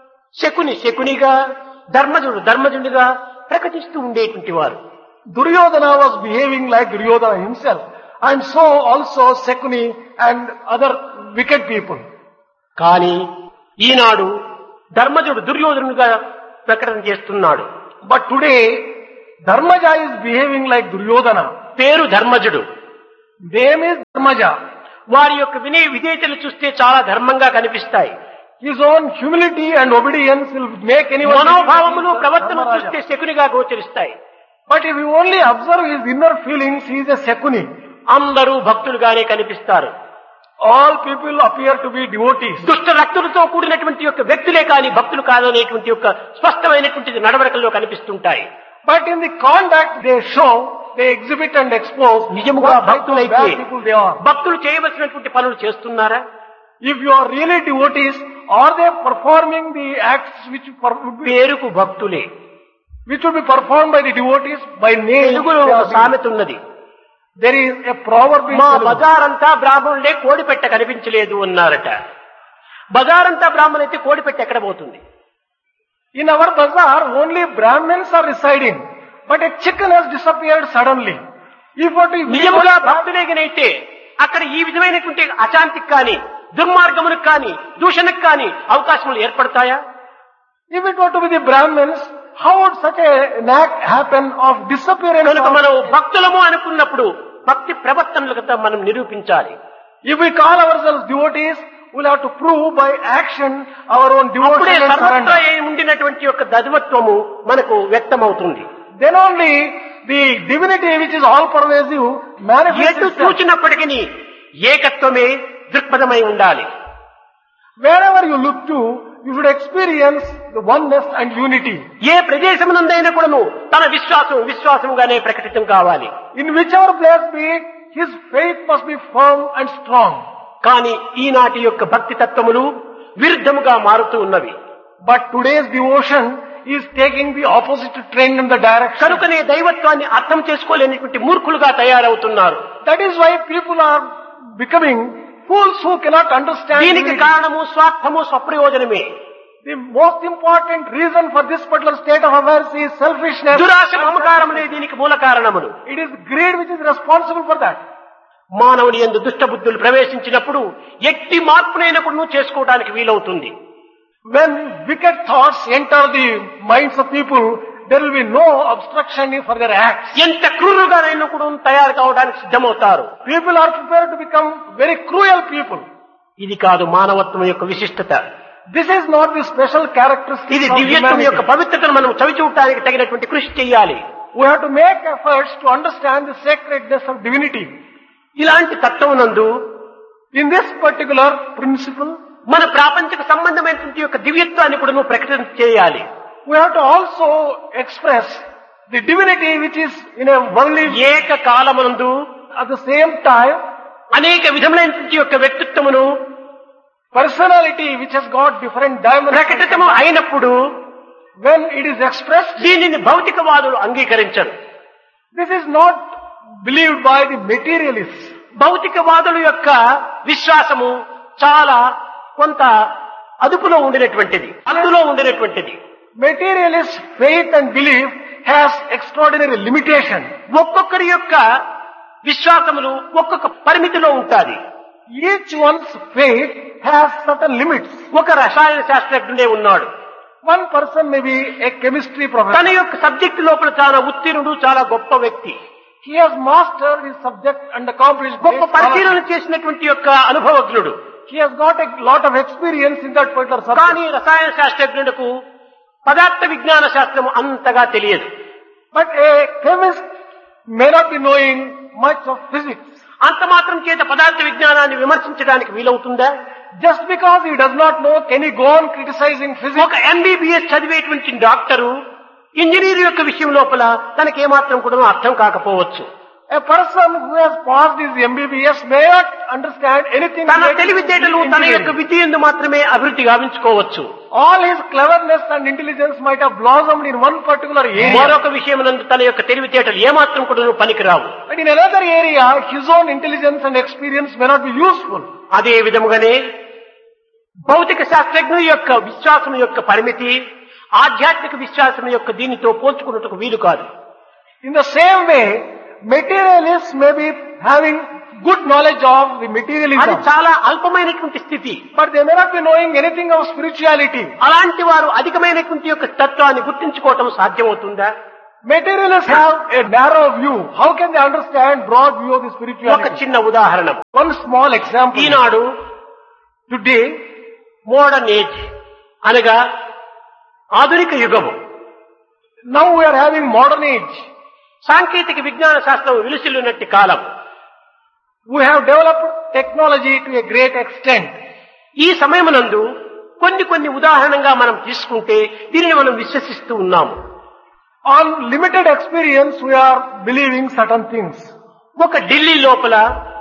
శకునిగా ధర్మజుడిగా ప్రకటిస్తూ ఉండేటువంటి వారు. Duryodhana was behaving like Duryodhana himself, and so also Shakuni and other wicked people. కానీ ఈనాడు ధర్మజుడు దుర్యోధనుడిగా ప్రకటన చేస్తున్నాడు. But today, Dharmaja is behaving like Duryodhana. పేరు ధర్మజుడు, Name is Dharmaja. వారి యొక్క వినయ విధేయతలు చూస్తే చాలా ధర్మంగా కనిపిస్తాయి. His own humility and obedience will make anyone. మనోభావములు ప్రవర్తన చూస్తే శకునిగా గోచరిస్తాయి. But if you only observe his inner feelings, he is a Shakuni. అందరూ భక్తులుగానే కనిపిస్తారు. All people appear to be devotees. దుష్ట రక్తులతో కూడినటువంటి యొక్క వ్యక్తులే కానీ భక్తులు కాదనేటువంటి యొక్క స్పష్టమైనటువంటి నడవడికల్లో కనిపిస్తుంటాయి. But in the conduct they show, they exhibit and expose నిజముగా what type of భక్తులైతే bad people they are. భక్తులు చేయవలసినటువంటి పనులు చేస్తున్నారా? If you are really devotees, are they performing the acts which పేరుకు భక్తులే. would be performed by the devotees by name? తెలుగులో they ఒక are being- సామెత ఉన్నది. There is a proverb in మా Telugu. బజారంతా బ్రాహ్మణులే, కోడి పెట్ట కనిపించలేదు అన్నారట. బజారంతా బ్రాహ్మణులు అయితే కోడి పెట్ట ఎక్కడ పోతుంది? In our bazaar, only Brahmins are residing, but a chicken has disappeared suddenly. If what we నిజముగా భక్తులేగనైతే అక్కడ ఈ విధమైనటువంటి అశాంతికి కానీ దుర్మార్గములకు కానీ దూషణకు కానీ అవకాశములు ఏర్పడతాయా? if it were to be the Brahmins, how would such an act happen of disappearance? కనుక of- మనం భక్తులము అనుకున్నప్పుడు భక్తి ప్రవర్తనలుగా మనం నిరూపించాలి. If we call ourselves devotees, we'll have to prove by action our own అప్పుడే devotion and సర్వత్రా surrender. ఉండినటువంటి యొక్క దైవత్వము మనకు వ్యక్తమవుతుంది. Then only the divinity which is all pervasive manifests ఎటు itself. చూచినప్పటికీ ఏకత్వమే దృక్పథమై ఉండాలి. Wherever you look to, you should experience the oneness and unity. ఏ ప్రదేశమునందైనా కూడాను తన విశ్వాసముగానే ప్రకటితం కావాలి. In whichever place be it, his faith must be firm and strong. కానీ ఈనాటి యొక్క భక్తి తత్వములు విరుద్ధముగా మారుతూ ఉన్నవి. But today's devotion is taking the opposite trend in the direction. కనుకనే దైవత్వాన్ని అర్థం చేసుకోలేనటువంటి మూర్ఖులుగా తయారవుతున్నారు. That is why people are becoming fools who cannot understand. దీనికి divinity. కారణము స్వార్థము స్వప్రయోజనమే. The most important reason for this particular state of affairs is selfishness. దురాశ మమకారములే దీనికి మూల కారణములు. It is greed which is responsible for that. మానవుని యందు దుష్ట బుద్ధులు ప్రవేశించినప్పుడు ఎట్టి మార్పునైనప్పుడు చేసుకోవడానికి వీలవుతుంది. When wicked thoughts enter the minds of people, there will be no obstruction for their acts. ఎంత క్రూరుగానైనా కూడా తయారు కావడానికి సిద్ధమవుతారు. People are prepared to become very cruel people. ఇది కాదు మానవత్వం యొక్క విశిష్టత. This is not the special characteristic ఇది of దివ్యత్వం యొక్క humanity. పవిత్రతను మనం చవిచూడటానికి తగినటువంటి కృషి చేయాలి. We have to make efforts to understand the sacredness of divinity. ఇలాంటి తత్వమునందు In this particular principle, మన ప్రాపంచిక సంబంధమైనటువంటి యొక్క దివ్యత్వాన్ని కూడా నువ్వు ప్రకటన చేయాలి. we have to also express the divinity which is in a worldly. ఏకకాలమునందు At the same time, అనేక విధములైనటువంటి యొక్క వ్యక్తిత్వమును personality which has got different ప్రకటితము dimensions. అయినప్పుడు When it is expressed, దీనిని భౌతికవాదులు అంగీకరించరు. this is not believed by the materialists. భౌతికవాదుల యొక్క విశ్వాసము చాలా కొంత అదుపులో ఉండినటువంటిది, అందులో ఉండినటువంటిది. Materialist faith and belief has extraordinary limitation. ఒక్కొక్కరి యొక్క విశ్వాసములు ఒక్కొక్క పరిమితిలో ఉంటాది. Each one's faith has certain limits. ఒక రసాయన శాస్త్రజ్ఞుడే ఉన్నాడు. One person may be a chemistry తన professor. యొక్క సబ్జెక్టు లోపల చాలా ఉత్తీర్ణుడు, చాలా గొప్ప వ్యక్తి, He has mastered his subject and accomplished గొప్ప great పరిశీలన scholarship. చేసినటువంటి యొక్క అనుభవజ్ఞుడు. He has got a lot of experience in that particular subject. కానీ రసాయన శాస్త్రజ్ఞులకు పదార్థ విజ్ఞాన శాస్త్రం అంతగా తెలియదు. But a chemist may not be knowing much of physics. అంత మాత్రం చేత పదార్థ విజ్ఞానాన్ని విమర్శించడానికి వీలవుతుందా? Just because he does not know, can he go on criticizing physics? ఒక MBBS చదివేటువంటి డాక్టరు ఇంజనీర్ యొక్క విషయం లోపల తనకేమాత్రం కూడా అర్థం కాకపోవచ్చు. A person who has passed his MBBS may not understand anything. తన related to తెలివితేటలు తన engineering. యొక్క విద్య యందు మాత్రమే అభివృద్ధి గావించుకోవచ్చు. All his cleverness and intelligence might have blossomed in one particular area. మరొక విషయం నందు తన యొక్క తెలివితేటలు ఏమాత్రం కూడా పనికిరావు. But in another area, his own intelligence and experience may not be useful. అదే విధముగానే భౌతిక శాస్త్రజ్ఞుల యొక్క విశ్వాసం యొక్క పరిమితి ఆధ్యాత్మిక విశ్వాసం యొక్క దీనితో పోల్చుకున్నట్టుకు వీలు కాదు. In the same way, materialists may be having good knowledge of the అది materialism, చాలా అల్పమైనటువంటి స్థితి. but they may not be knowing anything of spirituality. అలాంటి వారు అధికమైనటువంటి యొక్క తత్వాన్ని గుర్తించుకోవటం సాధ్యమవుతుందా? Materialists have a narrow view. How can they understand broad view of the ఒక spirituality? చిన్న ఉదాహరణ. One small example. ఈనాడు Today, మోడర్న్ ఏజ్ అనగా ఆధునిక యుగము, now we are having modern age. సాంకేతిక విజ్ఞాన శాస్త్రం విలుసిల్లునట్టి కాలం. We have developed technology to a great extent. ఈ సమయమునందు కొన్ని ఉదాహరణంగా మనం తీసుకుంటే దీనిని మనం విశ్వసిస్తూ ఉన్నాము. On limited experience, we are believing certain things. ఒక ఢిల్లీ లోపల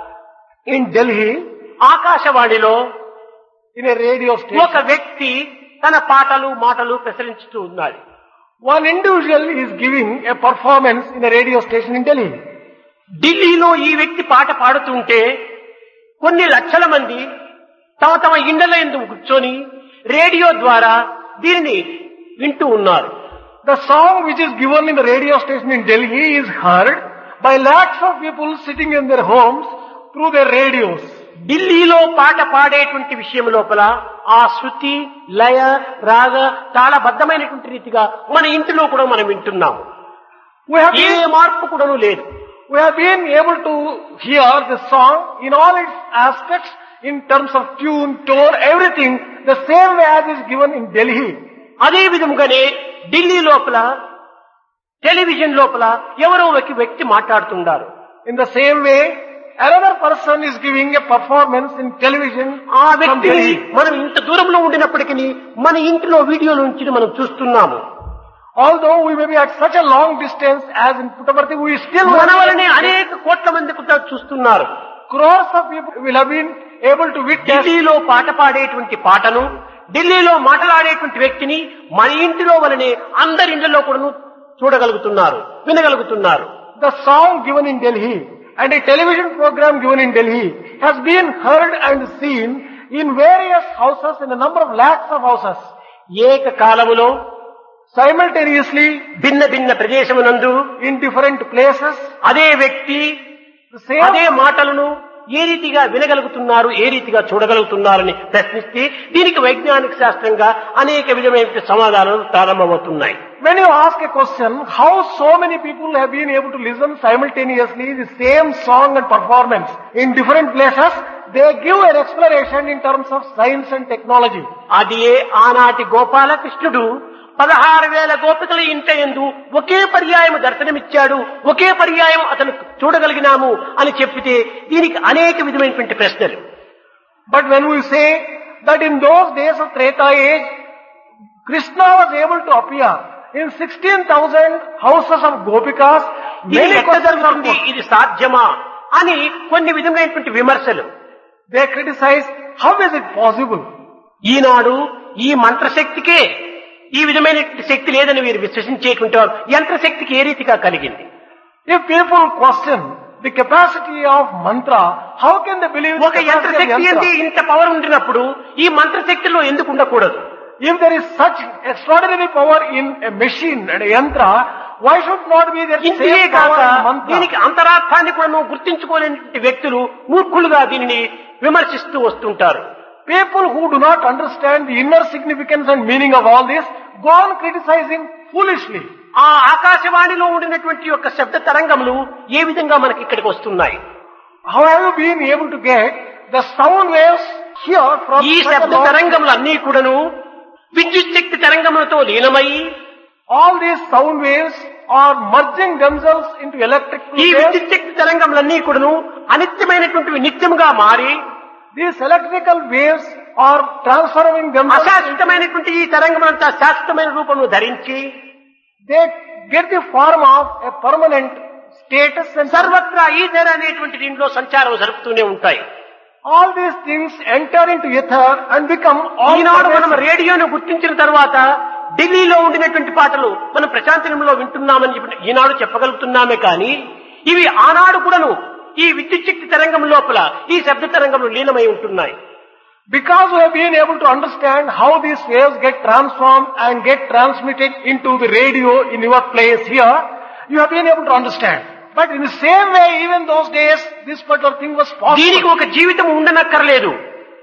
In Delhi, ఆకాశవాణిలో in a radio ఒక station, వ్యక్తి తన పాటలు మాటలు ప్రసరించుతూ ఉన్నాడు. one individual is giving a performance in a radio station in Delhi. ఢిల్లీలో ఈ వ్యక్తి పాట పాడుతుంటే కొన్ని లక్షల మంది తమ తమ ఇండ్ల యందు కూర్చొని రేడియో ద్వారా దీనిని వింటూ ఉన్నారు. The song which is given in the radio station in Delhi is heard by lakhs of people sitting in their homes through their radios. ఢిల్లీలో పాట పాడేటువంటి విషయం లోపల ఆ శృతి లయ రాగ తాళబద్ధమైనటువంటి రీతిగా మన ఇంటిలో కూడా మనం వింటున్నాము. We have ఏ been, మార్పు కూడా లేదు. we have been able to hear the song in all its aspects in terms of tune, tone, everything the same way as is given in Delhi. అదే విధముగానే ఢిల్లీ లోపల టెలివిజన్ లోపల ఎవరో ఒక వ్యక్తి మాట్లాడుతున్నారు. In the same way, another person is giving a performance in television ఆ from వ్యక్తిని Delhi. మనం ఇంత దూరంలో ఉండినప్పటికీ మన ఇంటిలో వీడియో నుంచి మనం చూస్తున్నాము. Although we may be at such a long distance as in Puttaparthi, we still మన వలనే అనేక కోట్ల మంది కూడా చూస్తున్నారు. crores of people will have been able to witness. ఢిల్లీలో పాట పాడేటువంటి పాటను ఢిల్లీలో మాట్లాడేటువంటి వ్యక్తిని మన ఇంటిలో వలనే అందరి ఇంట్లో కూడా చూడగలుగుతున్నారు, వినగలుగుతున్నారు. The song given in Delhi and a television program given in Delhi has been heard and seen in various houses, in a number of lakhs of houses. ఏకకాలములో Simultaneously, భిన్న భిన్న ప్రదేశమునందు in different places, అదే వ్యక్తి the same అదే మాటలను ఏ రీతిగా వినగలుగుతున్నారు, ఏ రీతిగా చూడగలుగుతున్నారని ప్రశ్నిస్తే దీనికి వైజ్ఞానిక శాస్త్రంగా అనేక విధమైన సమాధానాలు ప్రారంభమవుతున్నాయి. When you ask a question, how so many people have been able to listen simultaneously the same song and performance in different places, they give an explanation in terms of science and technology. అది ఆనాటి గోపాలకృష్ణుడు 16,000 గోపికల ఇంట యందు ఒకే పర్యాయం దర్శనమిచ్చాడు, ఒకే పర్యాయం అతను చూడగలిగినాము అని చెప్పితే దీనికి అనేక విధమైనటువంటి ప్రశ్నలు. But when we say that in those days of Treta age, Krishna was able to appear in 16,000 houses of Gopikas, ఇది many ఎట్లా questions are జరుగుతుంది, put. ఇది సాధ్యమా అని కొన్ని విధమైనటువంటి విమర్శలు. They criticize, how is it possible? ఈనాడు ఈ మంత్రశక్తికే ఈ విధమైనటువంటి శక్తి లేదని వీరు విశ్వసించేటువంటి వారు యంత్రశక్తికి ఏ రీతిగా కలిగింది? If people question the capacity of mantra, how can they believe in the ఒక capacity of యంత్రశక్తి yantra? ఏంటి ఇంత పవర్ ఉండినప్పుడు ఈ మంత్రశక్తిలో ఎందుకు ఉండకూడదు? If there is such extraordinary power in a machine and a yantra, why should not be there ఇంతే same కాక power in mantra? దీనికి అంతరార్థాన్ని కూడా గుర్తించుకోలేని వ్యక్తులు మూర్ఖులుగా దీనిని విమర్శిస్తూ వస్తుంటారు. People who do not understand the inner significance and meaning of all this go on criticizing foolishly. ఆ ఆకాశవాణిలో ఉండినటువంటి యొక్క శబ్ద తరంగములు ఏ విధంగా మనకి ఇక్కడికి వస్తున్నాయి? How have you been able to get the sound waves here from ఈ such a శబ్ద long తరంగములు అన్నీ కూడాను విద్యుత్ శక్తి తరంగములతో లీనమై all these sound waves are merging themselves into electrical ఈ waves. విద్యుత్ శక్తి తరంగములన్నీ కూడాను అనిత్యమైనటువంటి నిత్యముగా మారి These electrical waves are transforming themselves. అశాశ్వతమైనటువంటి ఈ తరంగములంతా శాశ్వతమైన రూపమును ధరించి They get the form of a permanent status and సర్వత్రా ఈథర్ అనేటువంటి దీంట్లో సంచారం జరుపుతూనే ఉంటాయి. all these things enter into ether and become all ఈనాడు మనం pervasive. రేడియోను గుర్తించిన తర్వాత ఢిల్లీలో ఉండినటువంటి పాటలు మనం ప్రశాంతనంలో వింటున్నామని చెప్పి ఈనాడు చెప్పగలుగుతున్నామే కానీ ఇవి ఆనాడు కూడాను ఈ విద్యుత్ శక్తి తరంగం లోపల ఈ శబ్ద తరంగంలో లీనమై ఉంటున్నాయి. Because we have been able to understand how these waves get transformed and get transmitted into the radio in your place here, you have been able to understand. But in the same way, even those days, this particular thing was దీనికి possible. ఒక జీవితం ఉండనక్కర్లేదు,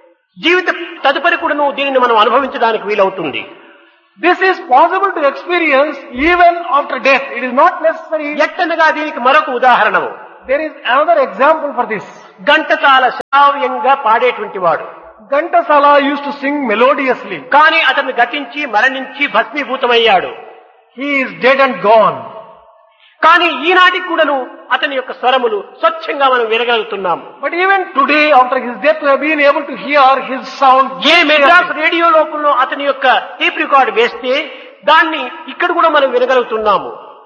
జీవిత తదుపరి కూడాను దీనిని మనం అనుభవించడానికి వీలవుతుంది. This is possible to experience even after death. It is not necessary. ఎట్టనగా దీనికి మరొక ఉదాహరణము. There is another example for this. Ghantasala శ్రావ్యంగా పాడేటువంటి వాడు, Ghantasala used to sing melodiously. కానీ అతను గతించి మరణించి భస్మీభూతమయ్యాడు. He is dead and gone. కానీ ఈనాటికి కూడాను అతని యొక్క స్వరములు స్వచ్ఛంగా మనం వినగలుగుతున్నాము. But even today, after his death, we have been able to hear his sound. A Madras radio లోపల అతని యొక్క టేప్ రికార్డు వేస్తే దాన్ని ఇక్కడ కూడా మనం వినగలుగుతున్నాము.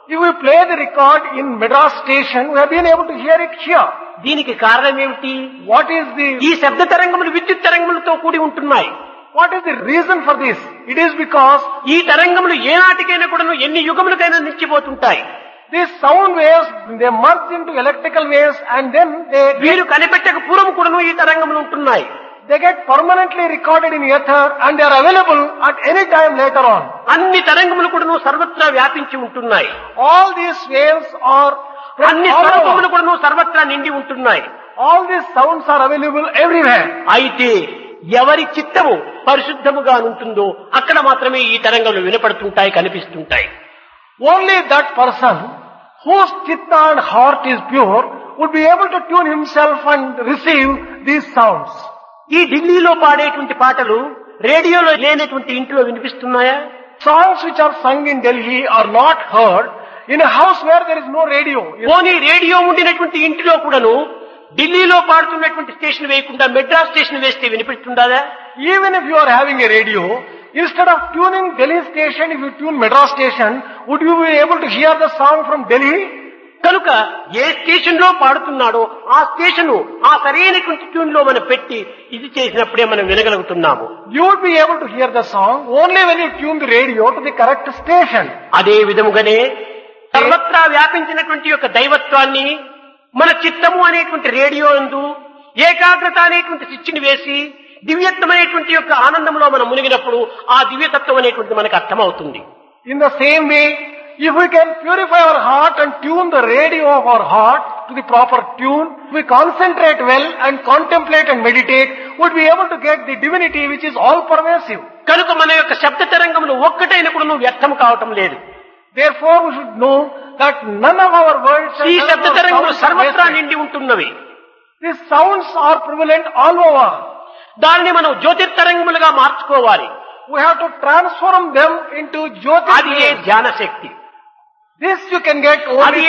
If we play the record in Madras station, we have been able to hear it here. దీనికి కారణం ఏమిటి? What is the ఈ శబ్ద తరంగములు విద్యుత్ తరంగములతో కూడి ఉంటున్నాయి. What is the reason for this? It is because ఈ తరంగములు ఏనాటికైనా కూడాను ఎన్ని యుగములకైనా నిలిచిపోతుంటాయి. these sound waves, they merge into electrical waves and then వీరు కనిపెట్టక పూర్వం కూడాను ఈ తరంగములు ఉంటున్నాయి. they get permanently recorded in ether and they are available at any time later on. అన్ని తరంగములు కూడాను సర్వత్రా వ్యాపించి ఉంటున్నాయి. All these waves are అన్ని స్వరూపములు కూడాను సర్వత్రా నిండి ఉంటున్నాయి. all these sounds are available everywhere. అయితే ఎవరి చిత్తము పరిశుద్ధముగా ఉంటుందో అక్కడ మాత్రమే ఈ తరంగములు వినపడుతుంటాయి, కనిపిస్తుంటాయి. Only that person whose chitta and heart is pure would be able to tune himself and receive these sounds. ఈ ఢిల్లీలో పాడేటువంటి పాటలు రేడియోలో లేనటువంటి ఇంట్లో వినిపిస్తున్నాయా? Songs which are sung in Delhi are not heard in a house where there is no radio. పోనీ radio ఉండినటువంటి ఇంటిలో కూడాను ఢిల్లీలో పాడుతున్నటువంటి స్టేషన్ వేయకుండా మెడ్రాస్ స్టేషన్ వేస్తే వినిపిస్తుందా? Even if you are having a radio, instead of tuning Delhi station, if you tune Madras station, would you be able to hear the song from Delhi? కనుక ఏ station లో పాడుతున్నాడో ఆ స్టేషన్ ఆ సరైనటువంటి tune లో మనం పెట్టి ఇది చేసినప్పుడే మనం వినగలుగుతున్నాము. You would be able to hear the song only when you tune the radio to the correct station. అదే విధముగానే సర్వత్రా వ్యాపించినటువంటి యొక్క దైవత్వాన్ని మన చిత్తము అనేటువంటి రేడియో నందు ఏకాగ్రత అనేటువంటి స్విచ్ని వేసి దివ్యత్వమైనటువంటి యొక్క ఆనందంలో మనం మునిగినప్పుడు ఆ దివ్యతత్వం అనేటువంటి మనకు అర్థమవుతుంది. In the same way, if we can purify our heart and tune the radio of our heart to the proper tune, we concentrate well and contemplate and meditate, we'll be able to get the divinity which is all pervasive. కనుక మన యొక్క శబ్ద తరంగములు ఒక్కటైనప్పుడు వ్యర్థం కావటం లేదు. Therefore we should know that none of our words ఈ శబ్ద తరంగములు సర్వత్రా నిండి ఉంటున్నవి. These sounds are prevalent all over. దానిని మనం జ్యోతిర్తరంగములుగా మార్చుకోవాలి. We have to transform them into Jyoti. అది ఏ ధ్యాన శక్తి. This you can get only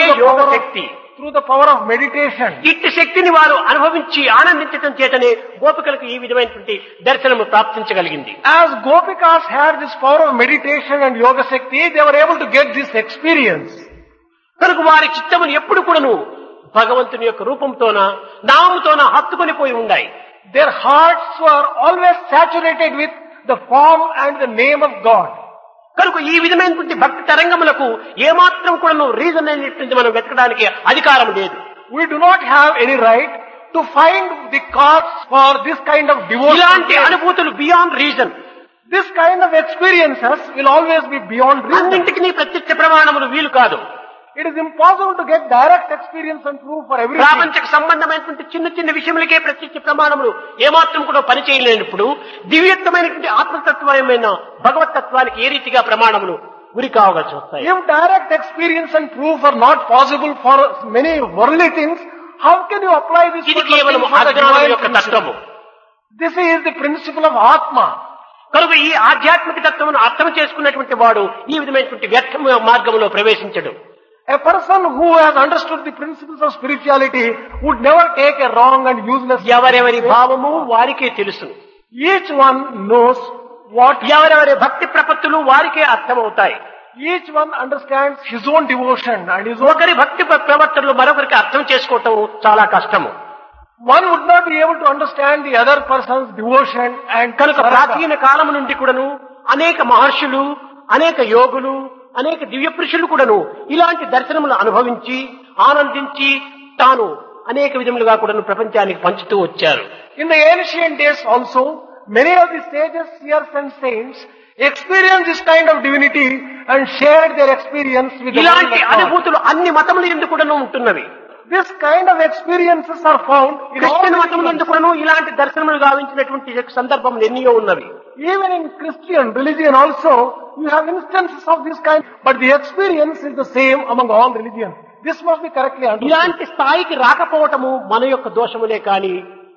through the power of meditation. ఇట్టి శక్తిని వారు అనుభవించి ఆనందించడం చేతనే గోపికలకు ఈ విధమైనటువంటి దర్శనము ప్రాప్తించగలిగింది. As Gopikas had this power of meditation and yoga shakti, they were able to get this experience. కనుక వారి చిత్తమును ఎప్పుడు కూడాను భగవంతుని యొక్క రూపంతోన నామముతోన హత్తుకొని పోయి ఉన్నాయి. Their hearts were always saturated with the form and the name of God. కనుక ఈ విధమైనటువంటి భక్తి తరంగములకు ఏమాత్రం కూడా రీజన్ అనేటువంటి మనం వెతకడానికి అధికారం లేదు. We do not have any right to find the cause for this kind of devotion. ఇలాంటి అనుభూతులు beyond reason. This kind of experiences will always be beyond reason. అన్నింటికి ప్రత్యక్ష ప్రమాణములు వీలు కాదు. It is impossible to get direct experience and proof for everything. ప్రాపంచిక సంబంధమైనటువంటి చిన్న చిన్న విషయములకే ప్రత్యక్ష ప్రమాణములు ఏమాత్రం కూడా పనిచేయలేనప్పుడు దివ్యత్వమైనటువంటి ఆత్మతత్వమైన భగవతత్వానికి ఏ రీతిగా ప్రమాణములు గురి కావలసి వస్తాయి. If direct experience and proof are not possible for many worldly things, how can you apply this? ఇది కేవలం అజ్ఞానం యొక్క తత్వము. This is the principle of Atma. కనుక ఈ ఆధ్యాత్మిక తత్వమును అర్థం చేసుకున్నటువంటి వాడు ఈ విధమైనటువంటి వ్యర్థ మార్గంలో ప్రవేశించడు. A person who has understood the principles of spirituality would never take a wrong and useless. ఎవరెవరి భావము వారికే తెలుసు. Each one knows what. ఎవరెవరి భక్తి ప్రపత్తులు వారికే అర్థమవుతాయి. Each one understands his own devotion and his own. ఒకరి భక్తి ప్రవర్తనలు మరొకరికి అర్థం చేసుకోవటం చాలా కష్టము. One would not be able to understand the other person's devotion and. కనుక ప్రాచీన కాలం నుండి కూడాను అనేక మహర్షులు, అనేక యోగులు, అనేక దివ్య పురుషులు కూడాను ఇలాంటి దర్శనములు అనుభవించి ఆనందించి తాను అనేక విధములుగా కూడాను ప్రపంచానికి పంచుతూ వచ్చారు. In the ancient days also, many of the sages, seers and saints experienced this kind of divinity and shared their experience with the world. ఇలాంటి అనుభూతులు అన్ని మతముల యందు కూడాను ఉంటున్నవి. This kind of experiences are found in Christian మతముల యందు కూడాను ఇలాంటి దర్శనములు గావించినటువంటి సందర్భములు ఎన్నో ఉన్నవి. Even in Christian religion also, you have instances of this kind, but the experience is the same among all religions. This must be correctly understood. ఇలాంటి స్థాయికి రాకపోవటము మన యొక్క దోషములే కానీ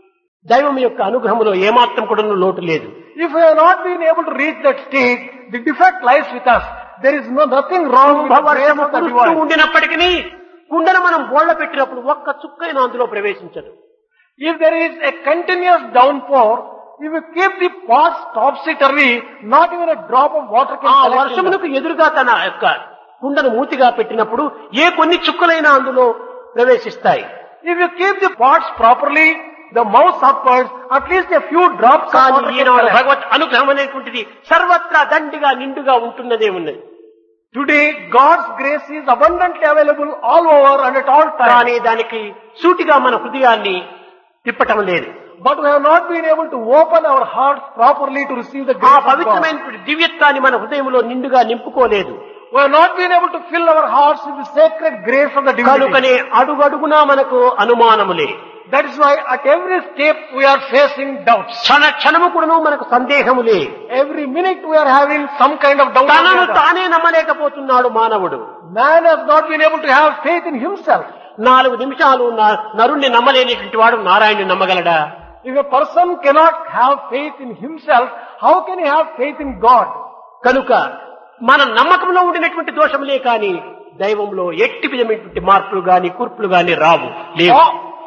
దైవం యొక్క అనుగ్రహములో ఏమాత్రం కూడా లోటు లేదు. If we have not been able to reach that state, the defect lies with us. There is nothing wrong with the grace of the divine. ఉండినప్పటికీ కుండను మనం బోళ్ల పెట్టినప్పుడు ఒక్క చుక్కైనా అందులో ప్రవేశించదు. If there is a continuous downpour, if you keep the pots topsy-turvy, not even a drop of water can ఆ collect in them. వర్షమునకు ఎదురుగా తన యొక్క కుండను మూతిగా పెట్టినప్పుడు ఏ కొన్ని చుక్కలైనా అందులో ప్రవేశిస్తాయి. If you keep the pots properly, the mouth upwards, at least a few drops of కానీ water can ఈనాడు collect. భగవత్ అనుగ్రహం అనేటువంటిది సర్వత్రా దండిగా నిండుగా ఉంటున్నదే ఉన్నది. Today, God's grace is abundantly available all over and at all times. కానీ దానికి సూటిగా మన హృదయాన్ని తిప్పటం లేదు. But we have not been able to open our hearts properly to receive the ఆ grace of God. పవిత్రమైనటువంటి దివ్యత్వాన్ని మన హృదయంలో నిండుగా నింపుకోలేదు. We have not been able to fill our hearts with the sacred grace of the divinity. కనుకనే అడుగడుగునా మనకు అనుమానములే. That is why at every step we are facing doubts. క్షణ క్షణము కూడాను మనకు సందేహములే. Every minute we are having some kind of doubt. తనను తానే నమ్మలేకపోతున్నాడు మానవుడు. Man has not been able to have faith in himself. 4 నిమిషాలు నరుణ్ణి నమ్మలేనిటువంటి వాడు నారాయణుని నమ్మగలడా? If a person cannot have faith in himself, how can he have faith in God? కనుక మన నమ్మకంలో ఉండినటువంటి దోషములే కాని దైవంలో ఎట్టి విధమైనటువంటి మార్పులు గాని కూర్పులు గాని రావు లేవు.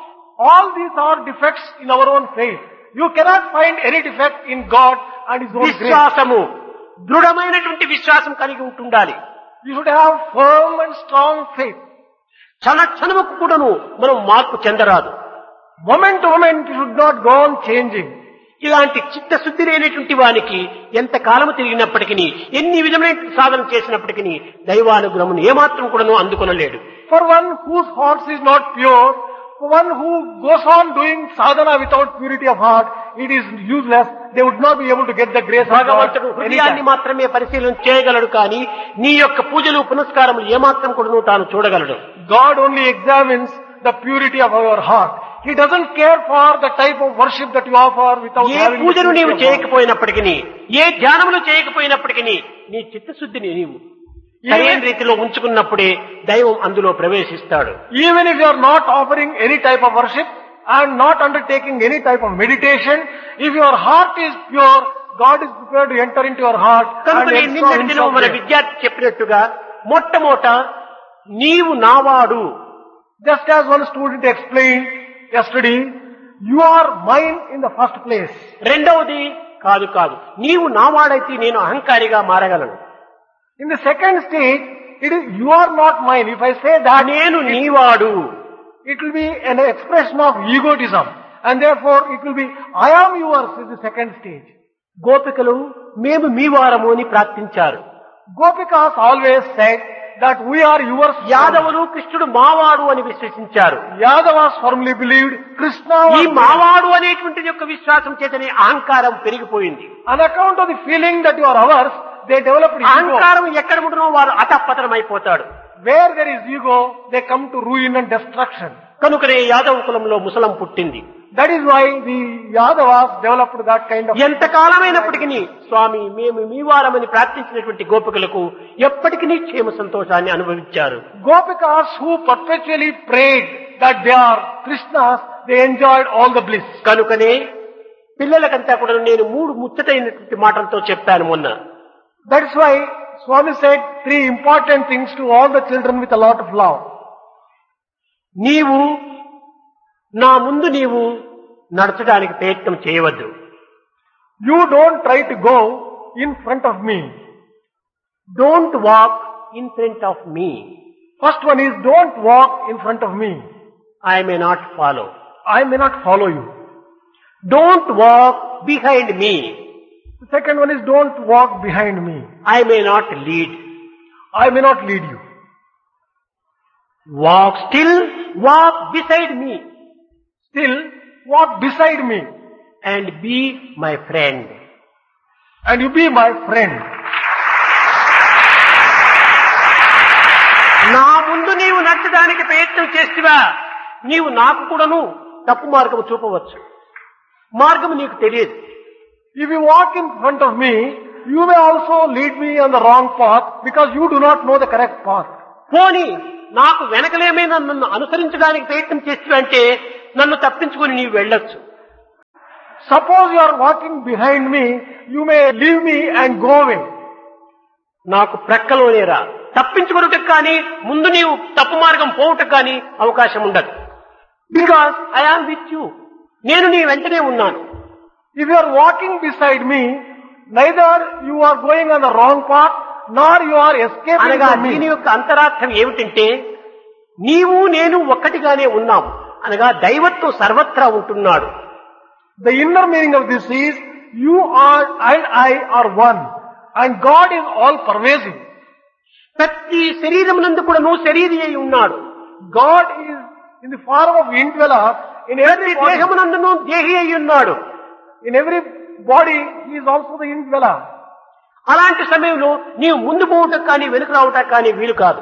All these are defects in our own faith. You cannot find any defect in God and His own grace. విశ్వాసము దృఢమైనటువంటి విశ్వాసం కలిగి ఉంటుండాలి. You should have firm and strong faith. క్షణ క్షణముకు కూడాను మనం మార్పు చెందరాదు. Moment to moment you should not go on changing. ఇలాంటి చిత్తశుద్ధి లేనటువంటి వానికి ఎంత కాలము తిరిగినప్పటికీ ఎన్ని విధమైన సాధన చేసినప్పటికీ దైవానుగ్రహమును ఏమాత్రం కూడాను అందుకొనలేడు. For one whose heart is not pure, for one who goes on doing sadhana without purity of heart, it is useless. They would not be able to get the grace of God. భగవంతుడు హృదయాన్ని మాత్రమే పరిశీలన చేయగలడు కానీ నీ యొక్క పూజలు పునస్కారములు ఏమాత్రం కూడాను తాను చూడగలడు. God only examines the purity of our heart. He doesn't care for the type of worship that you offer without A having పూజను the నీవు purity of heart. చేయకపోయినప్పటికీ ఏ ధ్యానములు చేయకపోయినప్పటికీ నీ చిత్తశుద్ధిని నీవు సరైన రీతిలో ఉంచుకున్నప్పుడే దైవం అందులో ప్రవేశిస్తాడు. Even if you are not offering any type of worship and not undertaking any type of meditation, if your heart is pure, God is prepared to enter into your heart కనుక and నిన్నటి exalt దినం Himself మన there. విద్యార్థి చెప్పినట్టుగా మొట్టమొదట నీవు నావాడు. Just as one student explained yesterday, you are mine in the first place. రెండవది కాదు నీవు నావాడైతే నేను అహంకారిగా మారగలను. In the second stage, it is you are not mine. If I say that, నేను నీవాడు. it will be an expression of egotism. And therefore, it will be, I am yours is the second stage. గోపికలు మేము మీ వారము అని ప్రార్థించారు. Gopikas always said that we are yours. యాదవులు కృష్ణుడు మావాడు అని విశ్వసించారు. Yadavas firmly believed Krishna ఈ was మావాడు అనేటువంటి యొక్క విశ్వాసం చేతనే అహంకారం పెరిగిపోయింది. on account of the feeling that you are ours, they developed ego. అహంకారం ఎక్కడ ఉంటున్నో వారు అతపతనం అయిపోతాడు. Where there is ego, they come to ruin and destruction. కనుకనే యాదవ కులంలో ముసలం పుట్టింది. That is why the Yadavas developed that kind of. ఎంతకాలమైనప్పటికీ స్వామి మేము మీ వారమని ప్రార్థించినటువంటి గోపికలకు ఎప్పటికీ క్షేమ సంతోషాన్ని అనుభవించారు. Gopikas who perpetually prayed that they are Krishnas, they enjoyed all the bliss. కనుకనే పిల్లలకంతా కూడా నేను 3 ముచ్చటైనటువంటి మాటలతో చెప్పాను మొన్న. That is why Swami said 3 important things to all the children with a lot of love. నీవు నా ముందు నీవు నడచడానికి ప్రయత్నం చేయవద్దు. You don't try to go in front of me. Don't walk in front of me. First one is don't walk in front of me. I may not follow. I may not follow you. Don't walk behind me. The second one is don't walk behind me. I may not lead. I may not lead you. Walk still walk beside me. Still walk beside me and be my friend. and you be my friend. నా ముందు నీవు నడచడానికి ప్రయత్నం చేస్తువా నీవు నాకు కూడాను తప్పు మార్గము చూపవచ్చు. మార్గము నీకు తెలియదు. If you walk in front of me, you may also lead me on the wrong path because you do not know the correct path. పోని నాకు వెనకలేమైనా నన్ను అనుసరించడానికి ప్రయత్నం చేస్తువంటే నన్ను తప్పించుకుని నీవు వెళ్ళొచ్చు. Suppose you are walking behind me, you may leave me and go away. నాకు ప్రక్కలోనే రా. తప్పించుకున్నట్టుకు కానీ ముందు నీవు తప్పు మార్గం పోవుటకు కానీ అవకాశం ఉండదు. Because I am with you. నేను నీ వెంటనే ఉన్నాను. If you are walking beside me, neither you are going on the wrong path, nor you are escaping అనగా from దీని me. యొక్క అంతరార్థం ఏమిటంటే నీవు నేను ఒక్కటిగానే ఉన్నాం అనగా దైవత్వం సర్వత్రా ఉంటున్నాడు. The inner meaning of this is, you are and I are one, and God is all pervasive. ప్రతి శరీరమునందు కూడా నువ్వు శరీరి అయి ఉన్నాడు. God is in the form of indweller in ప్రతి every body. దేహమునందును దేహి అయి ఉన్నాడు. In every body, He is also the indweller. అలాంటి సమయంలో నీవు ముందు పోవటం కానీ వెనుక రావటం కానీ వీలు కాదు.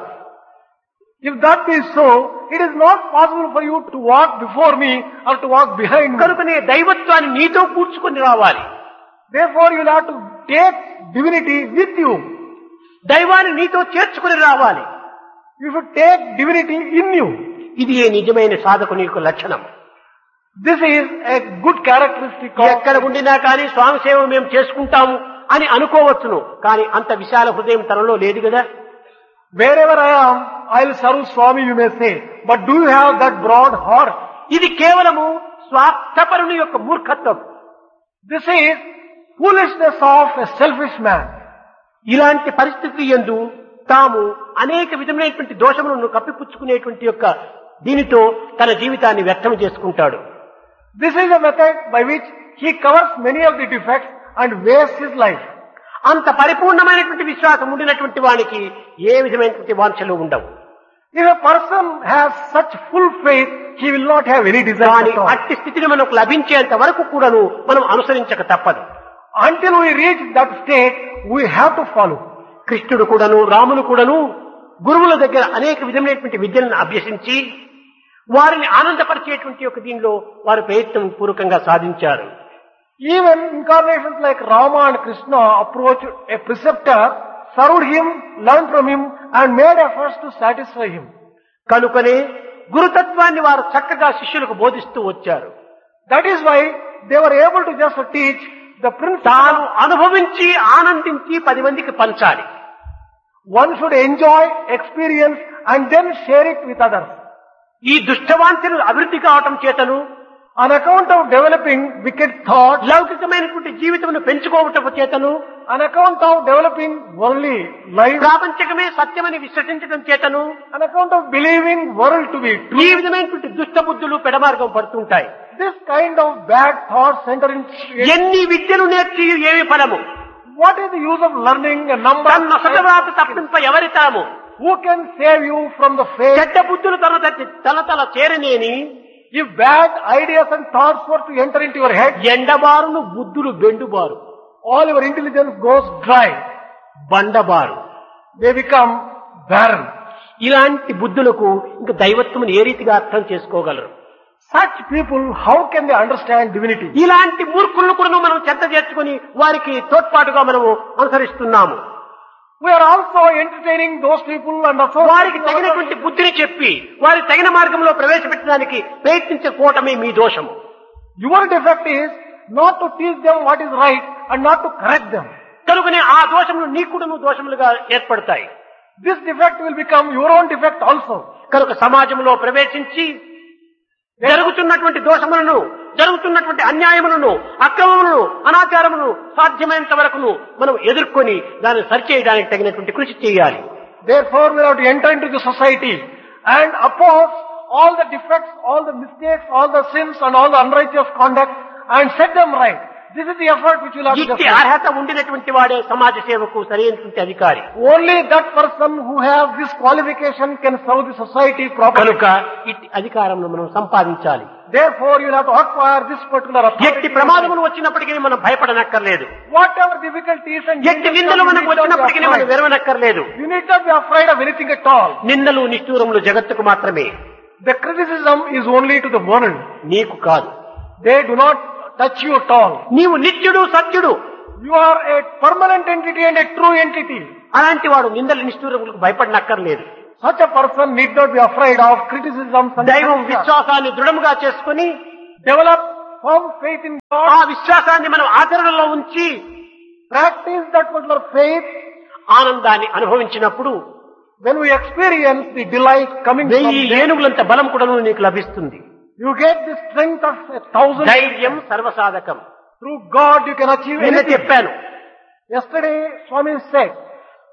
If that be so, it is not possible for you to walk before me or to walk behind me. కనుకనే దైవత్వాన్ని నీతో కూర్చుకొని రావాలి. Therefore, you will have to take divinity with you. దైవాన్ని నీతో చేర్చుకుని రావాలి. You should take divinity in you. ఇది ఏ నిజమైన సాధకుని యొక్క లక్షణం. This is a good characteristic of... ఎక్కడ ఉండినా కానీ స్వామి సేవ మేము చేసుకుంటాము అని అనుకోవచ్చును, కానీ అంత విశాల హృదయం తనలో లేదు కదా. Wherever I am, I will serve Swami, you may say. But do you have that broad heart? ఇది కేవలము స్వార్థపరుని యొక్క మూర్ఖత్వం. This is foolishness of a selfish man. ఇలాంటి పరిస్థితి యందు తాము అనేక విధమైనటువంటి దోషములను కప్పిపుచ్చుకునేటువంటి యొక్క దీనితో తన జీవితాన్ని వ్యర్థం చేసుకుంటాడు. This is a method by which he covers many of the defects and wastes his life. అంత పరిపూర్ణమైనటువంటి విశ్వాసం ఉండినటువంటి వానికి ఏ విధమైనటువంటి వాంఛలు ఉండవు. If a person has such full faith, he will not have any desire కానీ at all. అట్టి స్థితిని మనకు లభించేంత వరకు కూడాను మనం అనుసరించక తప్పదు. Until we reach that state, we have to follow. కృష్ణుడు కూడాను రాములు కూడాను గురువుల దగ్గర అనేక విధమైనటువంటి విద్యలను అభ్యసించి వారిని ఆనందపరిచేటువంటి ఒక దీనిలో వారు ప్రయత్నం పూర్వకంగా సాధించారు. Even incarnations like Rama and Krishna approached a preceptor, served him, learned from him, and made efforts to satisfy him. కనుకనే గురుతత్వాన్ని వారు చక్కగా శిష్యులకు బోధిస్తూ వచ్చారు. That is why they were able to just teach the principle. తాను అనుభవించి ఆనందించి 10 మందికి పంచాలి. One should enjoy, experience, and then share it with others. ఈ దుష్టవాంఛలు అభివృద్ధి కావటం చేతను On account of developing wicked thoughts, లౌకికమైనటువంటి జీవితమును పెంచుకోవటం చేతను on account of developing worldly life, ప్రాపంచకమే సత్యమని విశ్వసించడం చేతను on account of believing world to be ఈ true, విధమైనటువంటి దుష్ట బుద్ధులు పెడమార్గం పడుతుంటాయి. this kind of bad thoughts enter into it. ఎన్ని విద్యలు నేర్చి ఏమి ఫలము? What is the use of learning a number? తన నొసటరాత తప్పింప ఎవరి తరము? Who can save you from the fate? చెడ్డ బుద్ధులు తన చేరనేని If bad ideas and thoughts were to enter into your head, ఎండబారును బుద్ధులు బెండుబారు, all your intelligence goes dry. బండబారు. They become barren. ఇలాంటి బుద్ధులకు ఇంకా దైవత్వమును ఏ రీతిగా అర్థం చేసుకోగలరు? Such people, how can they understand divinity? ఇలాంటి మూర్ఖులను కూడా మనం చెత్త చేర్చుకొని వారికి తోడ్పాటుగా మనము అనుసరిస్తున్నాము. We are also entertaining those people and వారికి associating తగినటువంటి ourselves. బుద్ధిని చెప్పి వారి తగిన మార్గంలో ప్రవేశపెట్టడానికి ప్రయత్నించకపోవటమే మీ దోషము. Your defect is not to teach them what is right and not to correct them. కనుకనే ఆ దోషములు నీ కూడా దోషములుగా ఏర్పడతాయి. This defect will become your own defect also. కనుక సమాజంలో ప్రవేశించి జరుగుతున్నటువంటి దోషములను, జరుగుతున్నటువంటి అన్యాయములను, అక్రమములను, అనాచారములను సాధ్యమైనంత వరకును మనం ఎదుర్కొని దాన్ని సరిచేయడానికి తగినటువంటి కృషి చేయాలి. Therefore, we have to enter into the society and oppose all the defects, all the mistakes, all the sins and all the unrighteous conduct and set them right. This is the effort which will have to ఇట్టి be. అర్హత ఉండినటువంటి వాడే సమాజ సేవకు సరైనటువంటి అధికారి. Only that person who has this qualification can serve the society properly. కనుక ఇట్టి అధికారంలో మనం సంపాదించాలి. Therefore, you will have to acquire this particular ఎట్టి authority. ప్రమాదములు వచ్చినప్పటికీ మనం భయపడనక్కర్లేదు. Whatever difficulties and ఎట్టి నిందలు మనకు వచ్చినప్పటికీ మనం వెరవనక్కర్లేదు. you need not be afraid of anything at all. నిందలు నిష్ఠూరములు జగత్తుకు మాత్రమే, The criticism is only to the world. నీకు కాదు. They do not touch you at all. నీవు నిత్యుడు, సత్యుడు. You are a permanent entity and a true entity. అలాంటి వాడు నిందలు నిష్ఠూరములకు భయపడనక్కర్లేదు. Such a person need not be afraid of criticisms and దైవం criticism. విశ్వాసాన్ని దృఢముగా చేసుకుని Develop firm faith in ఆ God. విశ్వాసాన్ని మనం ఆచరణలో ఉంచి Practice that particular faith. ఆనందాన్ని అనుభవించినప్పుడు When we experience the delight coming from 1000 there, ఏనుగులంత బలం కూడా నీకు లభిస్తుంది. you get the strength of 1,000. ధైర్యం సర్వసాధకం. Through God you can achieve నిన్న anything. చెప్పాను, Yesterday, Swami said,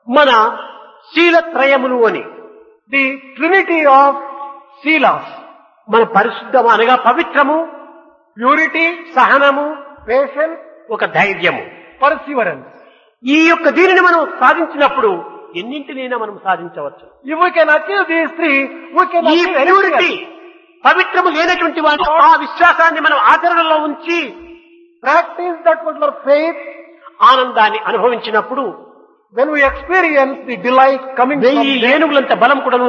మన శీలత్రయములు అని. The trinity of Silas, మన పరిశుద్ధము అనగా పవిత్రము, purity, సహనము, patience, ఒక ధైర్యము. perseverance. ఈ యొక్క దీనిని మనం సాధించినప్పుడు ఎన్నింటినైనా మనం సాధించవచ్చు. If we can achieve these three, we can ఈ achieve ప్యూరిటీ anything. పవిత్రము లేనటువంటి వాడు ఆ విశ్వాసాన్ని మనం ఆచరణలో ఉంచి Practice that particular faith. ఆనందాన్ని అనుభవించినప్పుడు When we experience the delight coming from 1000 there, ఏనుగులంత బలం కూడా